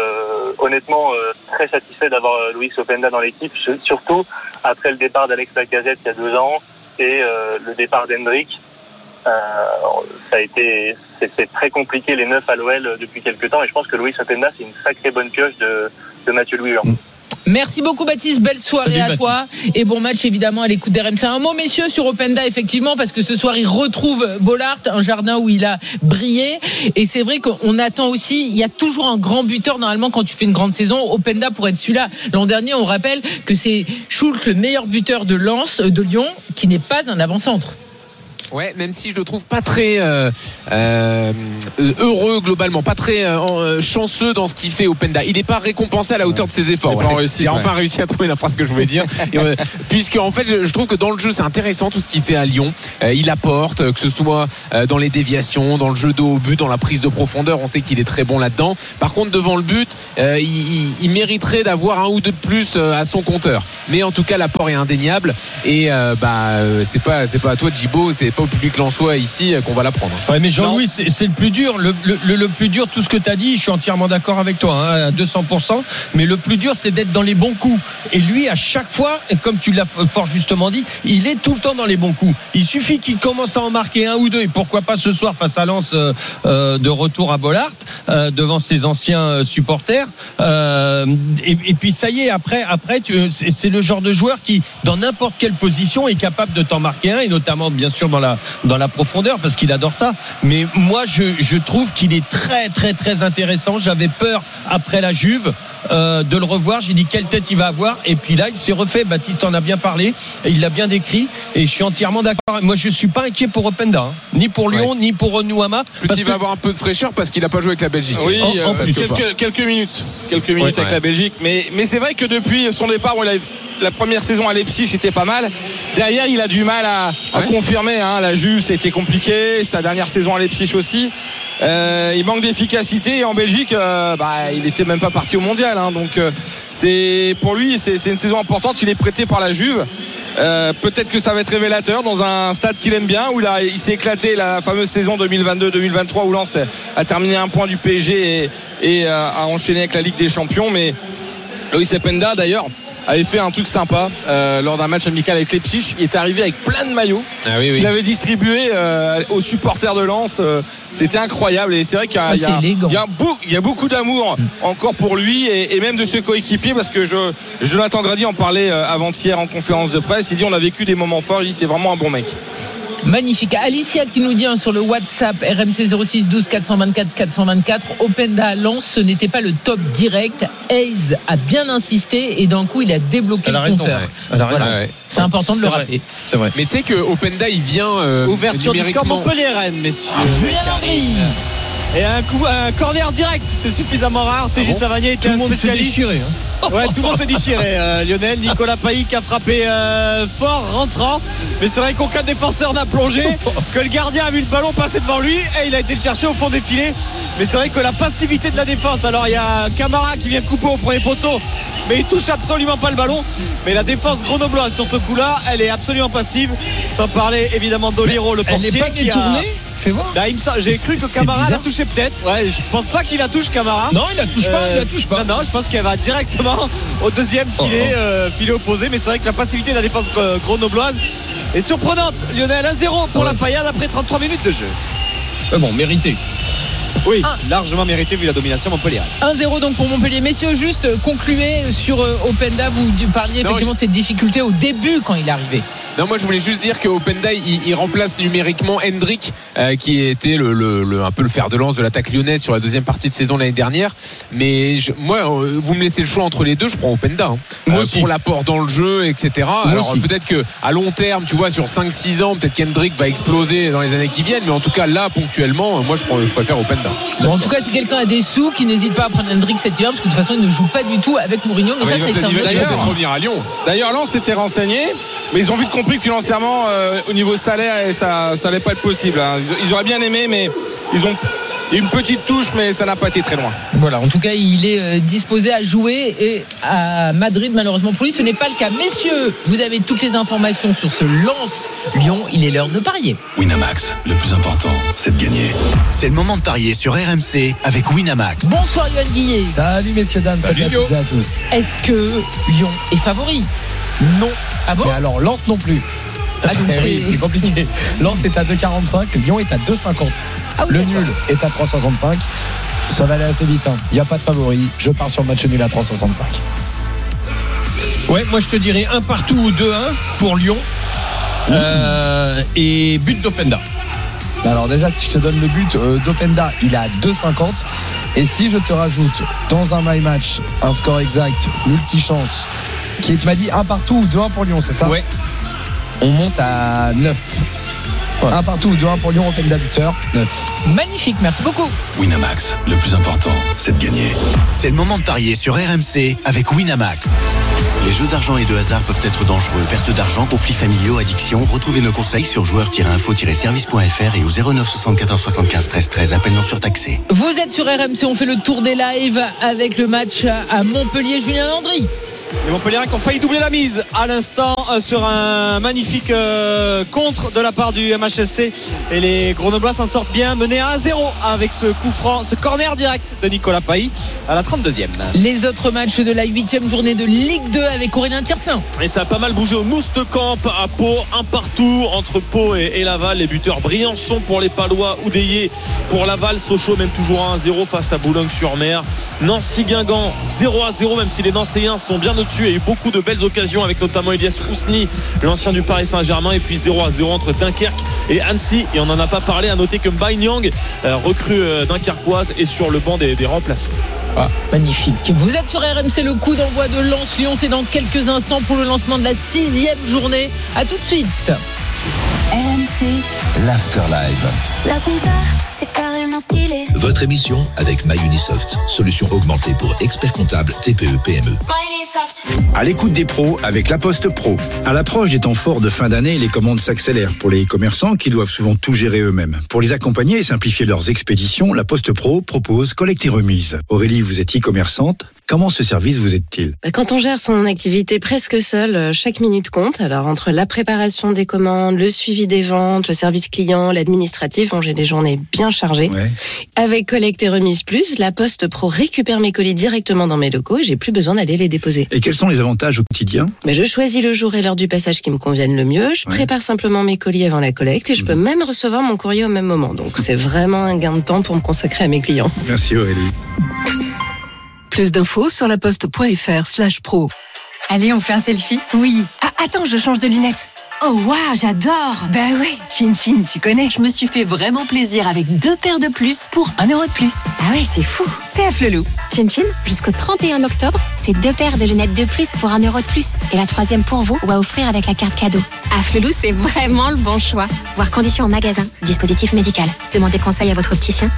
honnêtement euh, très satisfait d'avoir euh, Loïs Openda dans l'équipe, surtout après le départ d'Alex Lacazette il y a deux ans et euh, le départ d'Hendrick. Euh, ça a été, c'était très compliqué les neufs à l'O L depuis quelques temps et je pense que Loïs Openda c'est une sacrée bonne pioche de, de Mathieu Louis-Jean. Mmh.
Merci beaucoup Baptiste, belle soirée. Salut, à toi et bon match évidemment à l'écoute d'R M C. Un mot messieurs sur Openda effectivement parce que ce soir il retrouve Bollaert, un jardin où il a brillé et c'est vrai qu'on attend aussi, il y a toujours un grand buteur normalement quand tu fais une grande saison. Openda pour être celui-là. L'an dernier on rappelle que c'est Schultz le meilleur buteur de Lens, de Lyon, qui n'est pas un avant-centre.
Ouais, même si je le trouve pas très euh, euh, heureux globalement, pas très euh, chanceux dans ce qu'il fait Openda. Il n'est pas récompensé à la hauteur ouais. de ses efforts. Ouais. Réussi, J'ai ouais. enfin réussi à trouver la phrase que je voulais dire. Et, euh, puisque en fait, je, je trouve que dans le jeu, c'est intéressant tout ce qu'il fait à Lyon. Euh, il apporte, que ce soit euh, dans les déviations, dans le jeu de haut but, dans la prise de profondeur. On sait qu'il est très bon là-dedans. Par contre, devant le but, euh, il, il, il mériterait d'avoir un ou deux de plus euh, à son compteur. Mais en tout cas, l'apport est indéniable. Et euh, bah, euh, c'est pas, c'est pas à toi, Djibo, c'est pas au public lensois ici qu'on va la prendre.
Ouais, mais Jean-Louis, c'est, c'est le plus dur. Le, le, le plus dur, tout ce que tu as dit, je suis entièrement d'accord avec toi, hein, à deux cents pour cent. Mais le plus dur, c'est d'être dans les bons coups. Et lui, à chaque fois, comme tu l'as fort justement dit, il est tout le temps dans les bons coups. Il suffit qu'il commence à en marquer un ou deux. Et pourquoi pas ce soir face à Lens, euh, euh, de retour à Bollaert, euh, devant ses anciens supporters. Euh, et, et puis ça y est, après, après tu, c'est, c'est le genre de joueur qui, dans n'importe quelle position, est capable de t'en marquer un. Et notamment, bien sûr, dans la dans la profondeur parce qu'il adore ça. Mais moi je, je trouve qu'il est très très très intéressant. J'avais peur après la Juve euh, de le revoir. J'ai dit quelle tête il va avoir et puis là il s'est refait. Baptiste en a bien parlé et il l'a bien décrit et je suis entièrement d'accord. Moi je suis pas inquiet pour Openda, hein. Ni pour Lyon ouais. ni pour Nouama.
Plus il va que... avoir un peu de fraîcheur parce qu'il n'a pas joué avec la Belgique.
Oui, en, euh, en quelques, quelques minutes quelques minutes ouais, avec ouais. la Belgique mais, mais c'est vrai que depuis son départ où il a la première saison à Leipzig était pas mal. Derrière, il a du mal à, à ouais. confirmer. Hein. La Juve, c'était compliqué. Sa dernière saison à Leipzig aussi. Euh, il manque d'efficacité. Et en Belgique, euh, bah, il n'était même pas parti au mondial. Hein. Donc, euh, c'est, pour lui, c'est, c'est une saison importante. Il est prêté par la Juve. Euh, peut-être que ça va être révélateur dans un stade qu'il aime bien où il, a, il s'est éclaté la fameuse saison deux mille vingt-deux deux mille vingt-trois où Lens a terminé un point du P S G et, et euh, a enchaîné avec la Ligue des Champions. Mais Loïs Openda, d'ailleurs, avait fait un truc sympa euh, lors d'un match amical avec Leipzig. Il était arrivé avec plein de maillots ah oui, oui. qu'il avait distribué euh, aux supporters de Lens. Euh, c'était incroyable et c'est vrai qu'il y a, ah, il y a, il y a, beau, il y a beaucoup d'amour encore pour lui et, et même de ses coéquipiers parce que je, Jonathan Grady en parlait euh, avant-hier en conférence de presse. Il dit on a vécu des moments forts. Il dit c'est vraiment un bon mec.
Magnifique. Alicia qui nous dit hein, sur le WhatsApp R M C zéro six douze quatre cent vingt-quatre quatre cent vingt-quatre Openda à Lens, ce n'était pas le top direct. Hayes a bien insisté et d'un coup il a débloqué Elle le a compteur. Raison, ouais. Voilà. Ah ouais. C'est important de c'est le vrai. rappeler.
C'est vrai. Mais tu sais que Openda il vient euh,
ouverture du score Montpellier-Rennes, messieurs.
Julien Henry.
Et un coup, un corner direct, c'est suffisamment rare. T J ah bon Savanier était un spécialiste. Déchiré, hein. Ouais, tout le monde s'est déchiré. Euh, Lionel, Nicolas Pailly qui a frappé euh, fort, rentrant. Mais c'est vrai qu'aucun défenseur n'a plongé. Que le gardien a vu le ballon passer devant lui et il a été le chercher au fond des filets. Mais c'est vrai que la passivité de la défense. Alors il y a Camara qui vient couper au premier poteau. Mais il touche absolument pas le ballon. Mais la défense grenobloise sur ce coup-là, elle est absolument passive. Sans parler évidemment d'Oliro, le portier.
Elle n'est pas
qui
détournée.
A... Là, il me semble, j'ai cru que Camara l'a touché peut-être. Ouais, je pense pas qu'il la touche Camara.
Non, il la touche pas, euh, il la touche pas.
Non, non, je pense qu'elle va directement au deuxième filet, oh, oh. Euh, filet opposé. Mais c'est vrai que la passivité de la défense grenobloise est surprenante. Lionel, un zéro pour ouais. la Paillade après trente-trois minutes de jeu.
Mais bon, mérité.
Oui, un. largement mérité vu la domination Montpellier.
un zéro donc pour Montpellier. Messieurs, juste concluez sur euh, Openda. Vous parliez non, effectivement je... de cette difficulté au début quand il est arrivé.
Non, moi je voulais juste dire que Openda il, il remplace numériquement Hendrick euh, qui était le, le, le, un peu le fer de lance de l'attaque lyonnaise sur la deuxième partie de saison l'année dernière. Mais je, moi, euh, vous me laissez le choix entre les deux, je prends Openda. Hein, moi euh, aussi. Pour l'apport dans le jeu, et cetera. Moi Alors aussi. Peut-être qu'à long terme, tu vois, sur cinq six ans, peut-être qu'Hendrick va exploser dans les années qui viennent. Mais en tout cas, là, ponctuellement, moi je, prends, je préfère Openda.
Bon, en tout cas, si quelqu'un a des sous, qui n'hésite pas à prendre Hendrick cet hiver, parce que de toute façon, il ne joue pas du tout avec Mourinho. Mais ah ça, c'est un
autre peut-être revenir à Lyon.
D'ailleurs, Lens s'était renseigné, mais ils ont vite compris que financièrement, euh, au niveau salaire, ça, ça allait pas être possible. Hein. Ils auraient bien aimé, mais ils ont, une petite touche, mais ça n'a pas été très loin.
Voilà, en tout cas, il est disposé à jouer et à Madrid, malheureusement pour lui, ce n'est pas le cas. Messieurs, vous avez toutes les informations sur ce Lens Lyon. Il est l'heure de parier.
Winamax, le plus important, c'est de gagner.
C'est le moment de parier sur R M C avec Winamax.
Bonsoir Yoann Guillet.
Salut messieurs dames, salut, salut à toutes et à tous.
Est-ce que Lyon est favori?
Non.
Ah bon?
Mais alors Lens non plus.
Ah, donc
oui, c'est compliqué. Lens est à deux virgule quarante-cinq, Lyon est à deux virgule cinquante.
Ah oui,
le
d'accord.
nul est à trois virgule soixante-cinq. Ça va aller assez vite. Il n'y a pas de favori. Je pars sur le match nul à trois virgule soixante-cinq.
Ouais, moi je te dirais un partout ou deux un pour Lyon. Euh, et but d'Openda.
Alors déjà, si je te donne le but euh, d'Openda, il est à deux virgule cinquante. Et si je te rajoute dans un my match un score exact, multi-chance, qui est, tu m'as dit un partout ou deux un pour Lyon, c'est ça?
Ouais.
On monte à neuf. Ouais. Un partout ou deux un pour Lyon, Openda buteur, neuf.
Magnifique, merci beaucoup.
Winamax, le plus important, c'est de gagner.
C'est le moment de parier sur R M C avec Winamax. Les jeux d'argent et de hasard peuvent être dangereux. Perte d'argent, conflits familiaux, addiction. Retrouvez nos conseils sur joueurs tiret info tiret service point f r et au zéro neuf soixante-quatorze soixante-quinze treize treize. Appel non surtaxé.
Vous êtes sur R M C, on fait le tour des lives avec le match à Montpellier. Julien Landry.
Les Montpelliérains qui ont failli doubler la mise à l'instant sur un magnifique euh, contre de la part du M H S C, et les Grenoblois s'en sortent bien, menés à un zéro avec ce coup franc, ce corner direct de Nicolas Pailly à la trente-deuxième.
Les autres matchs de la huitième journée de Ligue deux avec Aurélien Tiersin.
Et ça a pas mal bougé au Noustecamp à Pau, un partout entre Pau et, et Laval. Les buteurs Briançon pour les Palois, Oudéier pour Laval. Sochaux mène toujours à un zéro face à Boulogne-sur-Mer. Nancy-Guingamp zéro à zéro, même si les Nancéens sont bien au-dessus. Il y a eu beaucoup de belles occasions avec notamment Elias Rousny, l'ancien du Paris Saint-Germain. Et puis zéro à zéro entre Dunkerque et Annecy. Et on n'en a pas parlé, à noter que Mbaye Niang, euh, recrue euh, dunkerquoise, est sur le banc des, des remplaçants.
Ah, magnifique. Vous êtes sur R M C, le coup d'envoi de Lens-Lyon. C'est dans quelques instants pour le lancement de la sixième journée. A tout de suite.
R M C,
l'Afterlive.
La compta, c'est carrément stylé.
Votre émission avec MyUnisoft, solution augmentée pour experts comptables T P E P M E.
À l'écoute des pros avec La Poste Pro. À l'approche des temps forts de fin d'année, les commandes s'accélèrent pour les commerçants qui doivent souvent tout gérer eux-mêmes. Pour les accompagner et simplifier leurs expéditions, La Poste Pro propose collecte et remise. Aurélie, vous êtes e-commerçante. Comment ce service vous aide-t-il ?
Quand on gère son activité presque seul, chaque minute compte. Alors entre la préparation des commandes, le suivi des ventes, le service client, l'administratif, bon, j'ai des journées bien chargées. Ouais. Avec Collecte et Remise Plus, La Poste Pro récupère mes colis directement dans mes locaux et j'ai plus besoin d'aller les déposer.
Et quels sont les avantages au quotidien ?
Mais je choisis le jour et l'heure du passage qui me conviennent le mieux. Je ouais. prépare simplement mes colis avant la collecte et je mmh. peux même recevoir mon courrier au même moment. Donc c'est vraiment un gain de temps pour me consacrer à mes clients.
Merci Aurélie.
Plus d'infos sur laposte.fr slash pro.
Allez, on fait un selfie ?
Oui.
Ah, attends, je change de lunettes.
Oh waouh, j'adore.
Bah ouais, Chin Chin, tu connais.
Je me suis fait vraiment plaisir avec deux paires de plus pour un euro de plus.
Ah ouais, c'est fou. C'est à Flelou.
Chin Chin, jusqu'au trente et un octobre, c'est deux paires de lunettes de plus pour un euro de plus. Et la troisième pour vous ou à offrir avec la carte cadeau. À Flelou, c'est vraiment le bon choix. Voir conditions en magasin. Dispositif médical. Demandez conseil à votre opticien.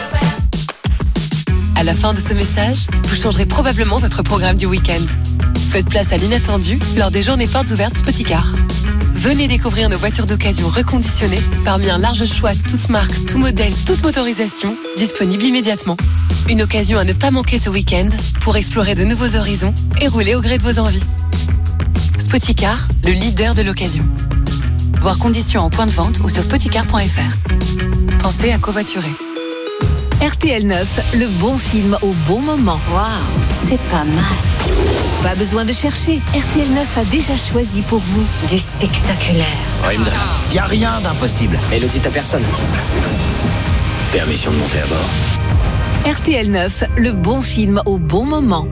À la fin de ce message, vous changerez probablement votre programme du week-end. Faites place à l'inattendu lors des journées portes ouvertes Spoticar. Venez découvrir nos voitures d'occasion reconditionnées parmi un large choix, toutes marques, tout modèle, toute motorisation, disponible immédiatement. Une occasion à ne pas manquer ce week-end pour explorer de nouveaux horizons et rouler au gré de vos envies. Spoticar, le leader de l'occasion. Voir conditions en point de vente ou sur spoticar point f r. Pensez à covoiturer.
R T L neuf, le bon film au bon moment.
Waouh, c'est pas mal.
Pas besoin de chercher, R T L neuf a déjà choisi pour vous
du spectaculaire.
Ouais, il n'y a rien d'impossible. Et le dit à personne. Permission de monter à bord.
R T L neuf, le bon film au bon moment.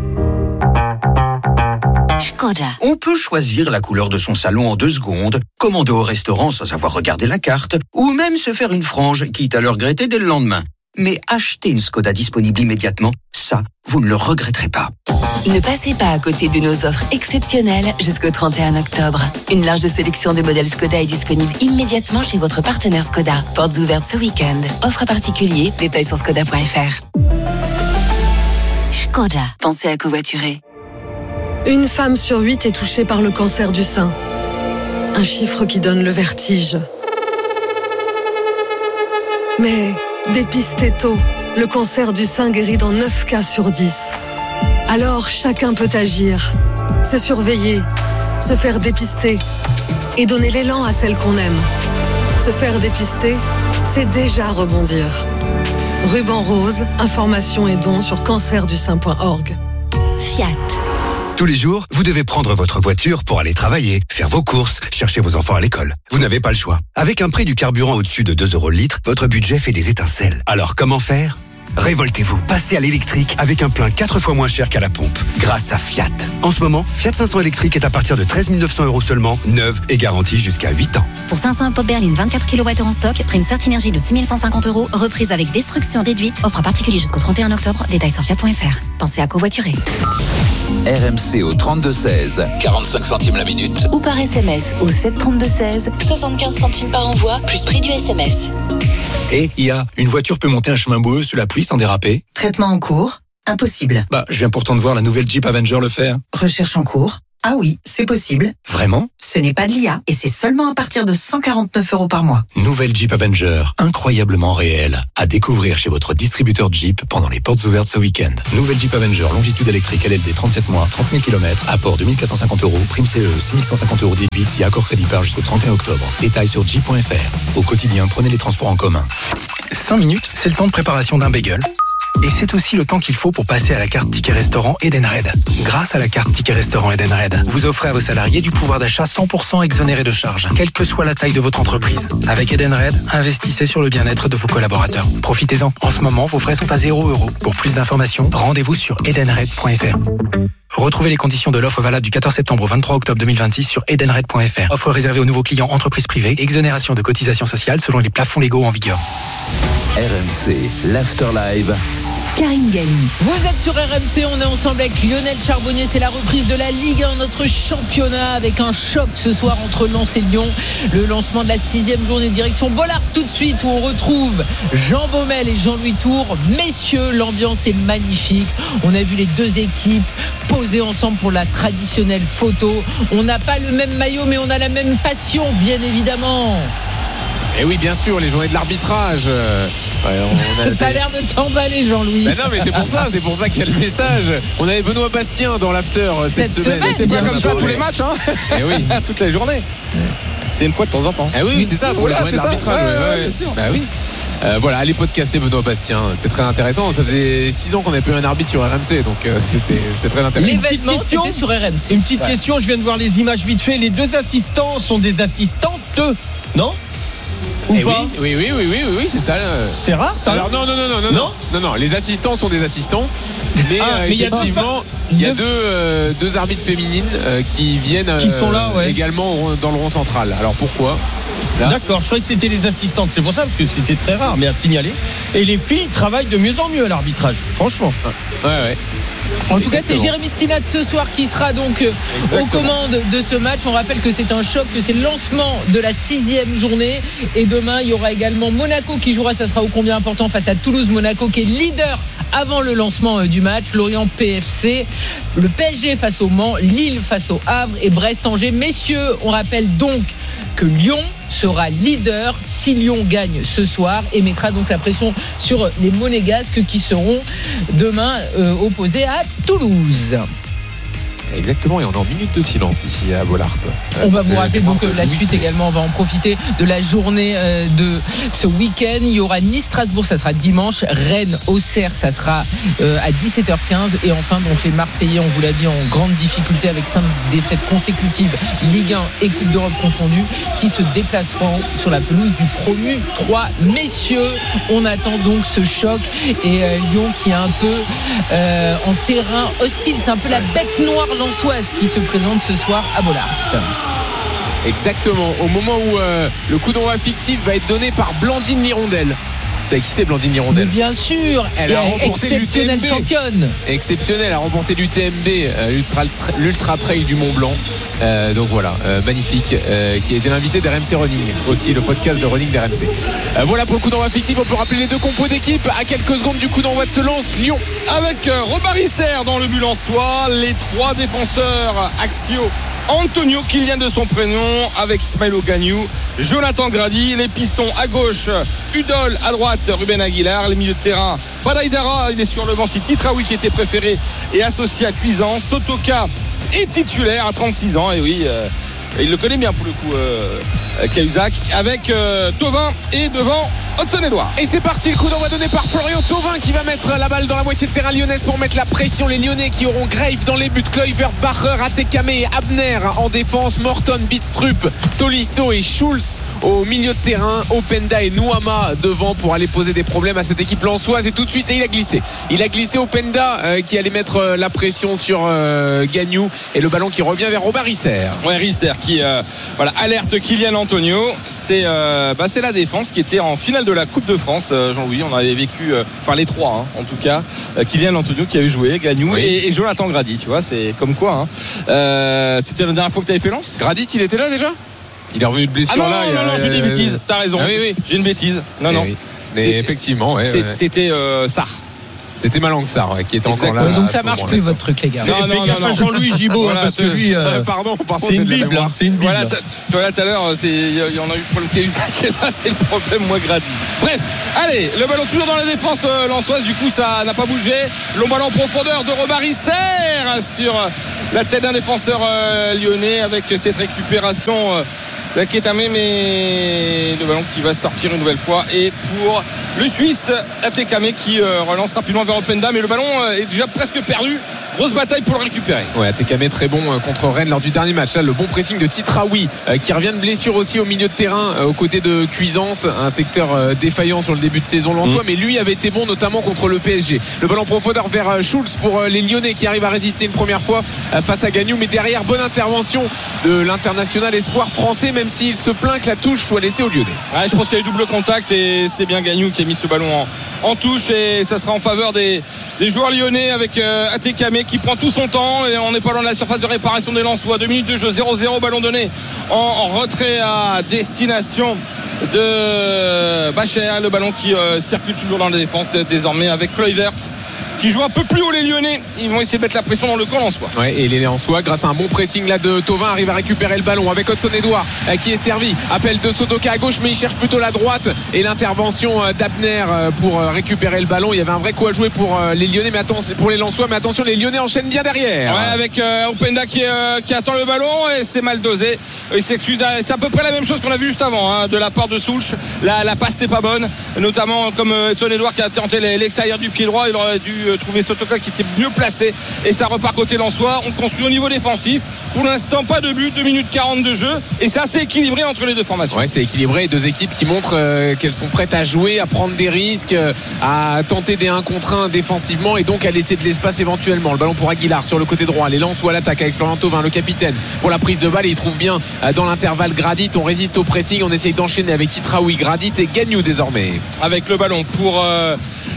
Skoda. On peut choisir la couleur de son salon en deux secondes, commander au restaurant sans avoir regardé la carte, ou même se faire une frange, quitte à le regretter dès le lendemain. Mais acheter une Skoda disponible immédiatement, ça, vous ne le regretterez pas.
Ne passez pas à côté de nos offres exceptionnelles jusqu'au trente et un octobre. Une large sélection de modèles Skoda est disponible immédiatement chez votre partenaire Skoda. Portes ouvertes ce week-end. Offre à particulier, détails sur skoda point f r.
Skoda.
Pensez à covoiturer.
Une femme sur huit est touchée par le cancer du sein. Un chiffre qui donne le vertige. Mais
Dépister tôt, le cancer du sein guérit dans neuf cas sur dix. Alors chacun peut agir, se surveiller, se faire dépister et donner l'élan à celle qu'on aime. Se faire dépister, c'est déjà rebondir. Ruban rose, informations et dons sur cancer du sein point org.
Fiat.
Tous les jours, vous devez prendre votre voiture pour aller travailler, faire vos courses, chercher vos enfants à l'école. Vous n'avez pas le choix. Avec un prix du carburant au-dessus de deux euros le litre, votre budget fait des étincelles. Alors comment faire ? Révoltez-vous, passez à l'électrique avec un plein quatre fois moins cher qu'à la pompe, grâce à Fiat. En ce moment, Fiat cinq cents électrique est à partir de treize mille neuf cents euros seulement, neuve et garantie jusqu'à huit ans.
Pour cinq cents pop berline vingt-quatre kilowattheures en stock, prime Certinergie de six mille cent cinquante euros, reprise avec destruction déduite, offre à particulier jusqu'au trente et un octobre, détails sur fiat point f r. Pensez à covoiturer.
R M C au trente-deux seize, quarante-cinq centimes la minute.
Ou par S M S au sept trente-deux seize,
soixante-quinze centimes par envoi, plus prix du S M S.
Et I A, une voiture peut monter un chemin boueux sous la pluie sans déraper?
Traitement en cours. Impossible.
Bah, je viens pourtant de voir la nouvelle Jeep Avenger le faire.
Recherche en cours. Ah oui, c'est possible.
Vraiment?
Ce n'est pas de l'I A et c'est seulement à partir de cent quarante-neuf euros par mois.
Nouvelle Jeep Avenger, incroyablement réelle. À découvrir chez votre distributeur Jeep pendant les portes ouvertes ce week-end. Nouvelle Jeep Avenger, longitude électrique L L D trente-sept mois, trente mille kilomètres, apport deux mille quatre cent cinquante euros, prime C E, six mille cent cinquante euros déduite si accord crédit par jusqu'au trente et un octobre. Détails sur jeep point f r. Au quotidien, prenez les transports en commun. cinq minutes, c'est le temps de préparation d'un bagel. Et c'est aussi le temps qu'il faut pour passer à la carte Ticket Restaurant Edenred. Grâce à la carte Ticket Restaurant Edenred, vous offrez à vos salariés du pouvoir d'achat cent pour cent exonéré de charges, quelle que soit la taille de votre entreprise. Avec Edenred, investissez sur le bien-être de vos collaborateurs. Profitez-en. En ce moment, vos frais sont à zéro euro. Pour plus d'informations, rendez-vous sur edenred point f r. Retrouvez les conditions de l'offre valable du quatorze septembre au vingt-trois octobre deux mille vingt-six sur edenred point f r. Offre réservée aux nouveaux clients entreprises privées. Exonération de cotisations sociales selon les plafonds légaux en vigueur.
R M C, l'Afterlive.
Karine Galli.
Vous êtes sur R M C, on est ensemble avec Lionel Charbonnier. C'est la reprise de la Ligue un, notre championnat, avec un choc ce soir entre Lens et Lyon. Le lancement de la sixième journée direction Bollard tout de suite, où on retrouve Jean Baumel et Jean-Louis Tour. Messieurs, l'ambiance est magnifique. On a vu les deux équipes poser ensemble pour la traditionnelle photo. On n'a pas le même maillot, mais on a la même passion, bien évidemment.
Et oui, bien sûr, les journées de l'arbitrage. Euh, ouais, on a
ça a l'air de t'emballer, Jean-Louis.
Ben non, mais c'est pour ça, c'est pour ça qu'il y a le message. On avait Benoît Bastien dans l'after cette, cette semaine.
semaine. C'est pas comme ça tous les matchs, hein.
Et oui,
toute la journée. C'est une fois de temps en temps.
Ah oui, oui c'est ça, pour
voilà,
les journées de l'arbitrage.
Ouais, ouais,
ouais,
bien sûr.
Bah oui. Euh, voilà, allez podcaster Benoît Bastien. C'était très intéressant. Ça faisait six ans qu'on n'avait plus un arbitre sur R M C, donc euh, c'était, c'était très intéressant.
L'événement, c'était sur R M C.
Une petite
ouais.
question, je viens de voir les images vite fait. Les deux assistants sont des assistantes, non? Ou
eh
pas
oui, oui, oui, oui, oui, oui, c'est ça.
C'est rare, ça.
Alors non, non, non, non, non, non, non, non. Les assistants sont des assistants, mais,
ah,
euh,
mais
effectivement, il y a deux, euh, deux arbitres féminines euh, qui viennent, euh,
qui sont là, ouais.
également dans le rond central. Alors pourquoi?
Là. D'accord, je croyais que c'était les assistantes. C'est pour ça, parce que c'était très rare, mais à signaler. Et les filles travaillent de mieux en mieux à l'arbitrage, franchement.
Ouais, ouais.
En tout cas, c'est Jérémy Stinat ce soir qui sera donc Exactement. aux commandes de ce match. On rappelle que c'est un choc, que c'est le lancement de la sixième journée. Et demain, il y aura également Monaco qui jouera. Ça sera ô combien important face à Toulouse. Monaco qui est leader avant le lancement du match. Lorient P F C, le P S G face au Mans, Lille face au Havre et Brest-Angers. Messieurs, on rappelle donc que Lyon sera leader si Lyon gagne ce soir et mettra donc la pression sur les Monégasques qui seront demain euh, opposés à Toulouse.
Exactement, et on est en minute de silence ici à Bollard.
On va vous rappeler donc la suite également. On va en profiter de la journée de ce week-end. Il y aura Nice-Strasbourg, ça sera dimanche. Rennes-Auxerre, ça sera à dix-sept heures quinze. Et enfin, donc les Marseillais, on vous l'a dit, en grande difficulté avec cinq défaites consécutives, Ligue un et Coupe d'Europe confondues, qui se déplaceront sur la pelouse du promu trois. Messieurs, on attend donc ce choc. Et euh, Lyon qui est un peu euh, en terrain hostile. C'est un peu la bête noire lançoise qui se présente ce soir à Bollard.
Exactement, au moment où euh, le coup d'envoi fictif va être donné par Blandine Lirondelle. Vous savez qui c'est, Blandine Lirondelle?
Mais bien sûr,
elle a remporté
exceptionnelle championne.
Exceptionnelle, elle a remporté l'U T M B, euh, l'ultra, l'ultra trail du Mont Blanc. Euh, donc voilà, euh, magnifique, euh, qui a été l'invité d'R M C Running, aussi le podcast de Running d'R M C. Euh, voilà pour le coup d'envoi fictif. On peut rappeler les deux compos d'équipe à quelques secondes du coup d'envoi de ce lance. Lyon
avec euh, Robert Isser dans le but lensois, les trois défenseurs axiaux Antonio Kylian de son prénom avec Ismailo Gagnou, Jonathan Grady, les pistons à gauche, Udol à droite, Ruben Aguilar, les milieux de terrain, Badaïdara, il est sur le banc, c'est Titraoui qui était préféré et associé à Cuisance. Sotoka est titulaire à trente-six ans, et oui, euh, il le connaît bien pour le coup, euh, Cahuzac, avec euh, Thauvin et devant Hudson-Edouard.
Et c'est parti, le coup d'envoi donné par Florian Thauvin qui va mettre la balle dans la moitié de terrain lyonnaise pour mettre la pression. Les Lyonnais qui auront Grave dans les buts, Kluivert, Bacher, Atekame et Abner en défense, Morton, Bidstrup, Tolisso et Schulz au milieu de terrain, Openda et Nouama devant pour aller poser des problèmes à cette équipe lensoise. Et tout de suite, et il a glissé. Il a glissé Openda euh, qui allait mettre euh, la pression sur euh, Gagnou, et le ballon qui revient vers Robert Risser.
Ouais, Risser qui euh, voilà, alerte Kylian Antonio. C'est euh, bah, c'est la défense qui était en finale de la Coupe de France, euh, Jean-Louis. On avait vécu, euh, enfin les trois hein, en tout cas. Euh, Kylian Antonio qui avait joué, Gagnou oui. et, et Jonathan Grady. Tu vois, c'est comme quoi. Hein. Euh, c'était la dernière fois que tu avais fait Lens.
Grady, il était là déjà? Il est revenu de blessure
ah non,
là.
Non, non, non, j'ai des bêtises. T'as raison.
Ah, oui, oui.
J'ai une bêtise. Non, non.
Oui. Mais c'est, effectivement, ouais, ouais.
c'était euh, Sarr.
C'était Malang Sarr ouais, qui était encore là.
Ouais, donc ça marche plus votre truc, les gars.
Non, non, non, non. Jean-Louis Gibaud, voilà, parce que lui, euh,
pardon, pardon,
c'est une bible. Hein, c'est une bible.
Voilà, toi là tout à l'heure, il y en a eu pour le Cahuzac, et là c'est le problème, moi Grady. Bref, allez, le ballon toujours dans la défense euh, lensoise, du coup ça n'a pas bougé. Long ballon en profondeur de Robert Risser sur la tête d'un défenseur euh, lyonnais avec cette récupération. Euh, La Kétamé, mais le ballon qui va sortir une nouvelle fois, et pour le Suisse Atekame qui euh, relance rapidement vers Openda, mais le ballon euh, est déjà presque perdu. Grosse bataille pour le récupérer.
Ouais, Atekame très bon euh, contre Rennes lors du dernier match. Là, le bon pressing de Titraoui euh, qui revient de blessure aussi au milieu de terrain euh, aux côtés de Cuisance, un secteur euh, défaillant sur le début de saison lensois, mmh. mais lui avait été bon notamment contre le P S G. Le ballon profondeur vers euh, Schulz pour euh, les Lyonnais qui arrivent à résister une première fois euh, face à Gagnou, mais derrière, bonne intervention de l'international espoir français, même s'il se plaint que la touche soit laissée aux Lyonnais.
Ouais, je pense qu'il y a eu double contact et c'est bien Gagnou qui a mis ce ballon en, en touche, et ça sera en faveur des, des joueurs lyonnais avec euh, Atekame qui prend tout son temps, et on n'est pas loin de la surface de réparation des Lensois. Deux minutes de jeu, zéro zéro, ballon donné en, en retrait à destination de Bacher. Le ballon qui euh, circule toujours dans la défense désormais avec Kluivert qui joue un peu plus haut. Les Lyonnais, ils vont essayer de mettre la pression dans le camp lensois.
Ouais, et les Lensois, grâce à un bon pressing là de Thauvin, arrive à récupérer le ballon avec Hudson-Edouard euh, qui est servi. Appel de Sotoka à gauche, mais il cherche plutôt la droite, et l'intervention euh, d'Abner euh, pour euh, récupérer le ballon. Il y avait un vrai coup à jouer pour euh, les Lyonnais, mais attention pour les Lensois, mais attention, les Lyonnais enchaînent bien derrière.
Ouais, avec euh, Openda qui, euh, qui attend le ballon, et c'est mal dosé. Il s'excuse. C'est à peu près la même chose qu'on a vu juste avant hein, de la part de Soulch. La, la passe n'est pas bonne, notamment comme euh, Hudson-Edouard qui a tenté l'extérieur du pied droit. Il aurait dû euh, trouver Sotoka qui était mieux placé, et ça repart côté lensois. On construit au niveau défensif. Pour l'instant, pas de but, deux minutes quarante de jeu, et c'est assez équilibré entre les deux formations.
Ouais, c'est équilibré, deux équipes qui montrent euh, qu'elles sont prêtes à jouer, à prendre des risques, euh, à tenter des un contre un défensivement, et donc à laisser de l'espace éventuellement. Le ballon pour Aguilar sur le côté droit, les Lensois à l'attaque avec Florian Thauvin, le capitaine, pour la prise de balle, et il trouve bien euh, dans l'intervalle Gradit. On résiste au pressing, on essaye d'enchaîner avec Titraoui, Gradit et Gagnou désormais.
Avec le ballon pour euh,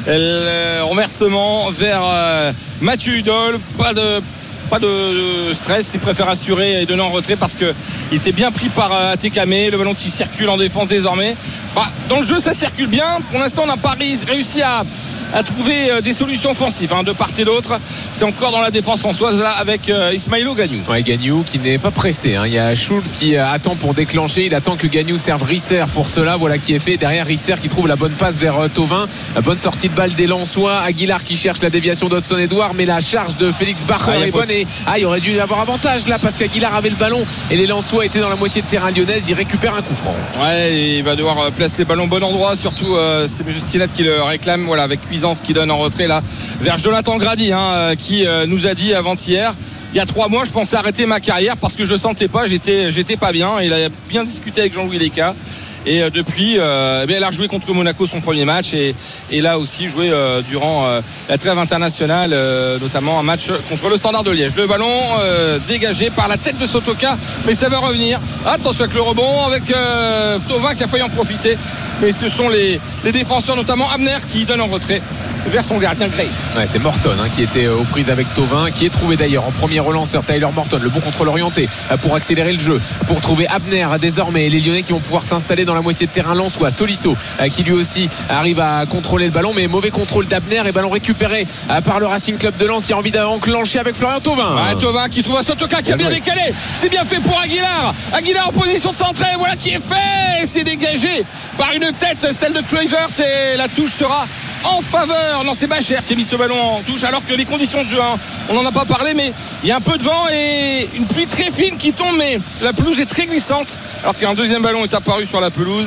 le renversement vers euh, Mathieu Udol. Pas de Pas de stress, il préfère assurer et donner en retrait parce qu'il était bien pris par Atekame. Le ballon qui circule en défense désormais. Bah, dans le jeu, ça circule bien. Pour l'instant, on n'a pas réussi à, à trouver des solutions offensives hein, de part et d'autre. C'est encore dans la défense françoise là avec euh, Ismailo Gagnou.
Ouais, Gagnou qui n'est pas pressé. Hein. Il y a Schulz qui attend pour déclencher. Il attend que Gagnou serve Risser pour cela. Voilà qui est fait. Derrière, Risser qui trouve la bonne passe vers euh, Thauvin. La bonne sortie de balle des Lensois. Aguilar qui cherche la déviation d'Hudson-Edouard, mais la charge de Félix Bacher ah, est bonne. Et ah, il aurait dû avoir avantage là parce qu'Aguilar avait le ballon et les Lensois étaient dans la moitié de terrain lyonnaise. Il récupère un coup franc.
Ouais, il va devoir placer le ballon au bon endroit. Surtout, euh, c'est Justinat qui le réclame. Voilà, avec Cuisance qui donne en retrait là vers Jonathan Grady hein, qui euh, nous a dit avant-hier: il y a trois mois je pensais arrêter ma carrière parce que je sentais pas, j'étais, j'étais pas bien. Il a bien discuté avec Jean-Louis Léca. Et euh, depuis, euh, eh bien, elle a rejoué contre Monaco son premier match, et, et là aussi joué euh, durant euh, la trêve internationale, euh, notamment un match contre le Standard de Liège. Le ballon euh, dégagé par la tête de Sotoka, mais ça va revenir. Attention avec le rebond, avec euh, Thauvin qui a failli en profiter, mais ce sont les, les défenseurs, notamment Abner, qui donnent en retrait vers son gardien Grafe.
Ouais, c'est Morton hein, qui était aux prises avec Thauvin, qui est trouvé d'ailleurs en premier relanceur Tyler Morton, le bon contrôle orienté pour accélérer le jeu, pour trouver Abner désormais, et les Lyonnais qui vont pouvoir s'installer dans la moitié de terrain lensois. Tolisso qui lui aussi arrive à contrôler le ballon, mais mauvais contrôle d'Abner et ballon récupéré par le Racing Club de Lens qui a envie d'enclencher avec Florian Thauvin.
Ouais, Thauvin qui trouve un Sotoka qui a bien décalé, c'est bien fait pour Aguilar. Aguilar en position centrée, voilà qui est fait, c'est dégagé par une tête, celle de Kluivert, et la touche sera en faveur. Non, c'est Bacher qui a mis ce ballon en touche, alors que les conditions de jeu, hein, on n'en a pas parlé, mais il y a un peu de vent et une pluie très fine qui tombe, mais la pelouse est très glissante, alors qu'un deuxième ballon est apparu sur la pelouse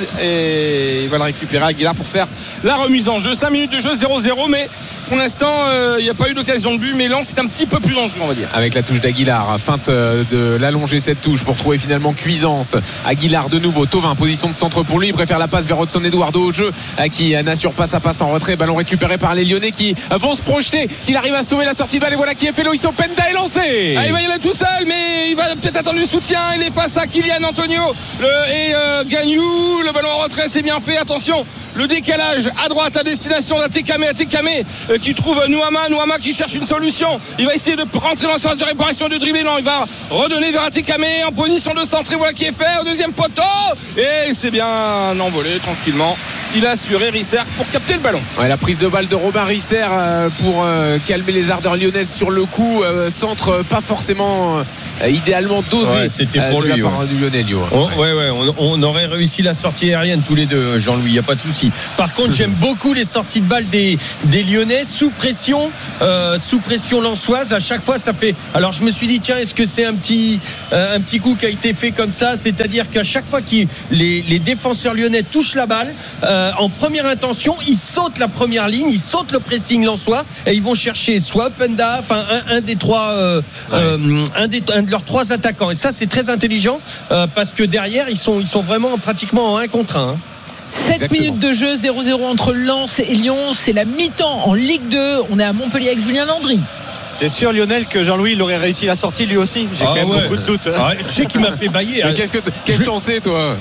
et il va le récupérer Aguilar pour faire la remise en jeu. cinq minutes de jeu, zéro zéro, mais pour l'instant il euh, n'y a pas eu d'occasion de but, mais Lens c'est un petit peu plus dangereux, on va dire.
Avec la touche d'Aguilar, feinte de l'allonger cette touche pour trouver finalement Cuisance. Aguilar de nouveau, Thauvin position de centre pour lui, il préfère la passe vers Hudson Eduardo au jeu, qui n'assure pas sa passe en retrait. Ballon récupéré par les Lyonnais qui vont se projeter s'il arrive à sauver la sortie de balle, et voilà qui est fait. Loïs Openda est lancé.
Ah, il va y aller tout seul, mais il va peut-être attendre le soutien. Il est face à Kylian Antonio le, et euh, Gagnou. Le ballon en retrait, c'est bien fait. Attention, le décalage à droite à destination d'Atekame. Atekame euh, qui trouve Nouama. Nouama qui cherche une solution. Il va essayer de rentrer dans le sens de réparation du dribble. Non, il va redonner vers Atekame en position de centre. Et voilà qui est fait au deuxième poteau. Et c'est bien envolé tranquillement. Il a assuré Risser pour capter le ballon.
Ouais, la prise de balle de Robin Risser euh, pour euh, calmer les ardeurs lyonnaises sur le coup. Euh, centre euh, pas forcément euh, idéalement dosé.
Ouais, c'était pour
euh,
lui.
La part
ouais.
du Lyonnais, Lyon.
Oh, ouais, ouais, on, on aurait réussi la sortie aérienne tous les deux, Jean-Louis. Il n'y a pas de souci. Par contre, j'aime beaucoup les sorties de balle des, des Lyonnais sous pression, euh, sous pression lensoise. À chaque fois, ça fait. Alors, je me suis dit, tiens, est-ce que c'est un petit, euh, un petit coup qui a été fait comme ça? C'est-à-dire qu'à chaque fois que les, les défenseurs lyonnais touchent la balle, euh, en première intention, ils sautent la première ligne, ils sautent le pressing lensois et ils vont chercher soit Penda, enfin un, un des trois, euh, ouais. euh, un, des, un de leurs trois attaquants. Et ça, c'est très intelligent euh, parce que derrière, ils sont, ils sont vraiment pratiquement en un contre un. Hein.
sept minutes de jeu, zéro zéro entre Lens et Lyon. C'est la mi-temps en Ligue deux. On est à Montpellier avec Julien Landry.
T'es sûr, Lionel, que Jean-Louis il aurait réussi la sortie lui aussi? J'ai ah quand même ouais. beaucoup de doutes.
Ah, tu sais qu'il m'a fait bailler.
Mais qu'est-ce que qu'est-ce que t'en sais, toi?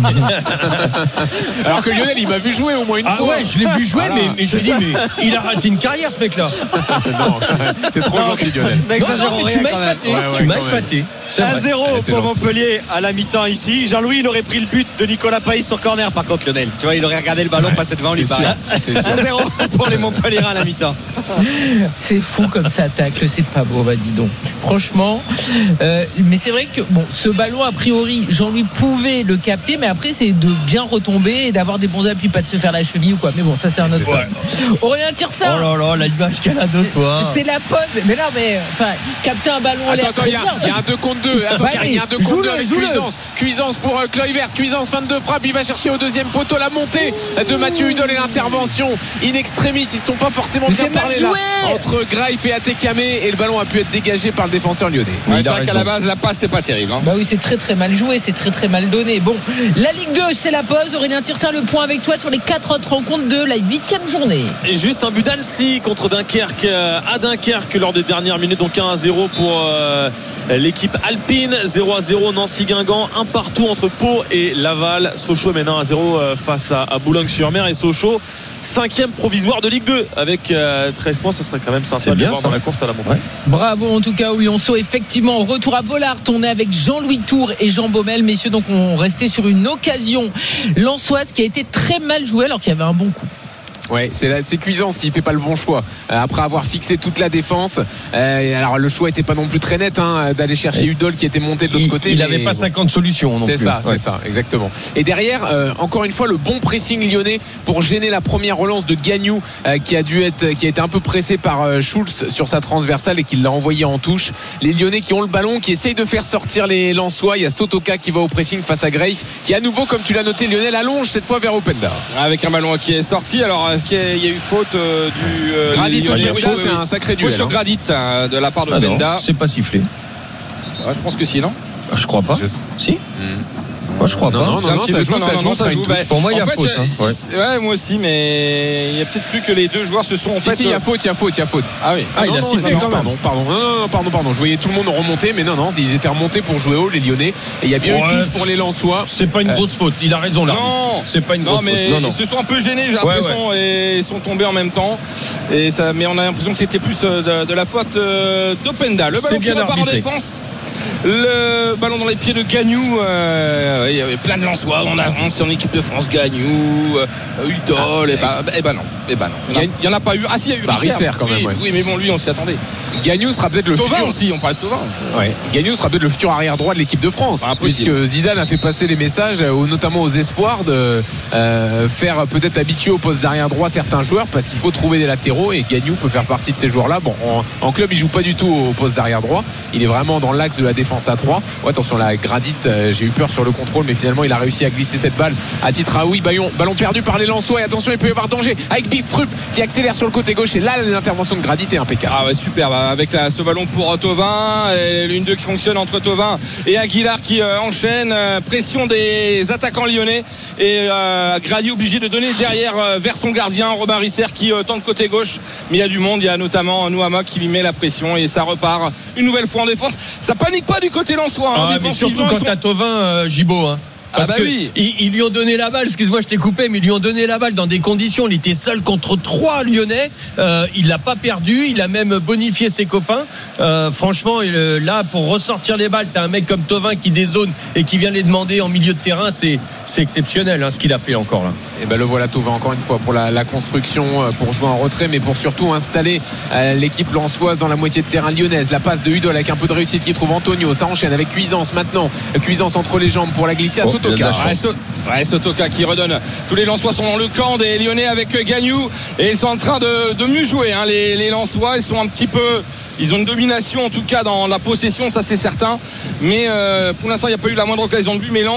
Alors que Lionel, il m'a vu jouer au moins une
ah
fois.
Ah ouais, je l'ai vu jouer, voilà. mais, mais je dis, mais il a raté une carrière, ce mec-là.
Non, t'es trop non, gentil, Lionel.
N'exagérons rien, quand même.
Ouais, ouais, tu m'as épaté.
un zéro pour Montpellier à la mi-temps ici. Jean-Louis, il aurait pris le but de Nicolas Païs sur corner, par contre, Lionel. Tu vois, il aurait regardé le ballon ouais, passer devant lui. un zéro pour les Montpelliérains à la mi-temps.
C'est fou comme ça tacle, c'est pas beau. Bah dis donc, franchement euh, mais c'est vrai que bon, ce ballon a priori Jean-Louis pouvait le capter, mais après c'est de bien retomber et d'avoir des bons appuis, pas de se faire la cheville ou quoi, mais bon, ça c'est un autre ouais. Aurélien Tirsa,
oh là là, la image qu'elle a de toi,
c'est la pause, mais non mais enfin capter un ballon à l'air,
attends, il y, y a un deux contre deux, attends, il ouais, y a un deux contre deux avec Cuisance Cuisance pour euh, Kluivert, Cuisance fin de frappe, il va chercher au deuxième poteau la montée de Mathieu Hudol et l'intervention in extremis, ils sont pas forcément bien parlé là entre Graif et Atekame, et le ballon a pu être dégagé par le défenseur lyonnais.
Ouais, c'est vrai raison. Qu'à la base la passe n'était pas terrible hein.
Bah oui, c'est très très mal joué, c'est très très mal donné. Bon, la Ligue deux, c'est la pause. Aurélien Tirsa, le point avec toi sur les quatre autres rencontres de la huitième journée.
Et juste un but d'Annecy contre Dunkerque à Dunkerque lors des dernières minutes, donc un à zéro pour euh, l'équipe alpine, zéro à zéro Nancy-Guingamp, un partout entre Pau et Laval. Sochaux mène un à zéro face à, à Boulogne-sur-Mer, et Sochaux cinquième provisoire de Ligue deux avec euh, treize points. Ce serait quand même sympa de les voir dans la course à la montagne.
Ouais. Bravo en tout cas aux Lyonceaux. Effectivement, retour à Bollard, on est avec Jean-Louis Tour et Jean Baumel. Messieurs, donc on restait sur une occasion lensoise qui a été très mal jouée alors qu'il y avait un bon coup.
Ouais, c'est, la, c'est Cuisance qui fait pas le bon choix euh, après avoir fixé toute la défense. Euh, alors le choix était pas non plus très net hein, d'aller chercher Hudol qui était monté de l'autre
il,
côté.
Il n'avait pas cinquante solutions non
c'est
plus.
Ça,
ouais.
c'est ça, exactement. Et derrière, euh, encore une fois, le bon pressing lyonnais pour gêner la première relance de Gagnou euh, qui a dû être, qui a été un peu pressé par euh, Schultz sur sa transversale et qui l'a envoyé en touche. Les Lyonnais qui ont le ballon, qui essayent de faire sortir les Lensois. Il y a Sotoka qui va au pressing face à Graif, qui à nouveau, comme tu l'as noté, Lionel allonge cette fois vers Openda.
Avec un ballon qui est sorti. Alors, est-ce qu'il y a eu faute euh, du euh,
Gradit au niveau, c'est un sacré duel.
Faute sur Gradit hein, de la part de
ah
Openda.
Non, c'est pas sifflé.
Ah, je pense que si, non
Je crois pas. Je... Si.
mmh.
Moi je crois
non,
pas.
Non, non, non, ça joue, ça joue, ça joue.
Pour moi il y a
fait,
faute. Hein.
Ouais. ouais, moi aussi, mais il y a peut-être cru que les deux joueurs se sont en
si,
fait.
Si, il y a faute, il y a faute, il y a faute.
Ah oui.
Ah,
ah
non,
il a
non,
sifflé
non,
quand même.
Pardon, pardon, non, non, non, pardon, pardon. Je voyais tout le monde remonter, mais non, non, ils étaient remontés pour jouer haut, les Lyonnais. Et il y a bien ouais. une touche pour les Lensois.
C'est pas une grosse faute. Il a raison là.
Non,
c'est pas une
non,
grosse
mais
faute. Non, non.
Ils se sont un peu gênés, j'ai l'impression, ouais, ouais. et ils sont tombés en même temps. Et ça, mais on a l'impression que c'était plus de, de la faute d'Openda. Le ballon qui repart en défense. Le ballon dans les pieds de Gagnou. Euh, il y avait plein de Lensois. On a c'est en équipe de France. Gagnou, euh, Udol. Et bah, et bah non. Et bah non. Il n'y en a pas eu. Ah si, il y a eu
bah, Risser quand même.
Oui,
ouais.
oui, mais bon, lui, on s'y attendait.
Gagnou sera peut-être le
Thauvin
futur
aussi. On parlait de Thauvin.
Ouais. Gagnou sera peut-être le futur arrière droit de l'équipe de France, ah, puisque Zidane a fait passer les messages, notamment aux espoirs, de euh, faire peut-être habituer au poste d'arrière droit certains joueurs, parce qu'il faut trouver des latéraux et Gagnou peut faire partie de ces joueurs-là. Bon, en, en club, il joue pas du tout au poste d'arrière droit. Il est vraiment dans l'axe de la défense à trois. Ouais, attention, la Gradit, euh, j'ai eu peur sur le contrôle, mais finalement, il a réussi à glisser cette balle à Titraoui. Ballon, ballon perdu par les Lensois. Et attention, il peut y avoir danger avec Bigstrup qui accélère sur le côté gauche. Et là, l'intervention de Gradit est impeccable.
Ah ouais, super. Bah, avec la, ce ballon pour Thauvin, et l'une deux qui fonctionne entre Thauvin et Aguilar qui euh, enchaîne. Euh, pression des attaquants lyonnais et euh, Grady obligé de donner derrière euh, vers son gardien Robin Risser qui euh, tente côté gauche, mais il y a du monde. Il y a notamment Nouama qui lui met la pression et ça repart une nouvelle fois en défense. Ça panique pas du côté lensois, hein,
ah, mais surtout quand t'as Thauvin, euh, Gibaud, hein. Parce
ah bah
que
oui.
ils, ils lui ont donné la balle, excuse-moi je t'ai coupé, mais ils lui ont donné la balle dans des conditions, il était seul contre trois Lyonnais, euh, il l'a pas perdu, il a même bonifié ses copains. Euh, franchement, il, là pour ressortir les balles, t'as un mec comme Thauvin qui dézone et qui vient les demander en milieu de terrain, c'est, c'est exceptionnel hein, ce qu'il a fait encore là.
Et ben le voilà Thauvin encore une fois pour la, la construction, pour jouer en retrait, mais pour surtout installer euh, l'équipe lensoise dans la moitié de terrain lyonnaise. La passe de Udol avec un peu de réussite qui trouve Antonio, ça enchaîne avec Cuisance maintenant, Cuisance entre les jambes pour la glisser à oh. Sotoka.
Ouais, so- ouais, Sotoka qui redonne. Tous les Lensois sont dans le camp des Lyonnais avec Gagnou et ils sont en train de, de mieux jouer hein, les, les Lensois, ils sont un petit peu, ils ont une domination en tout cas dans la possession, ça c'est certain, mais euh, pour l'instant il n'y a pas eu la moindre occasion de but, mais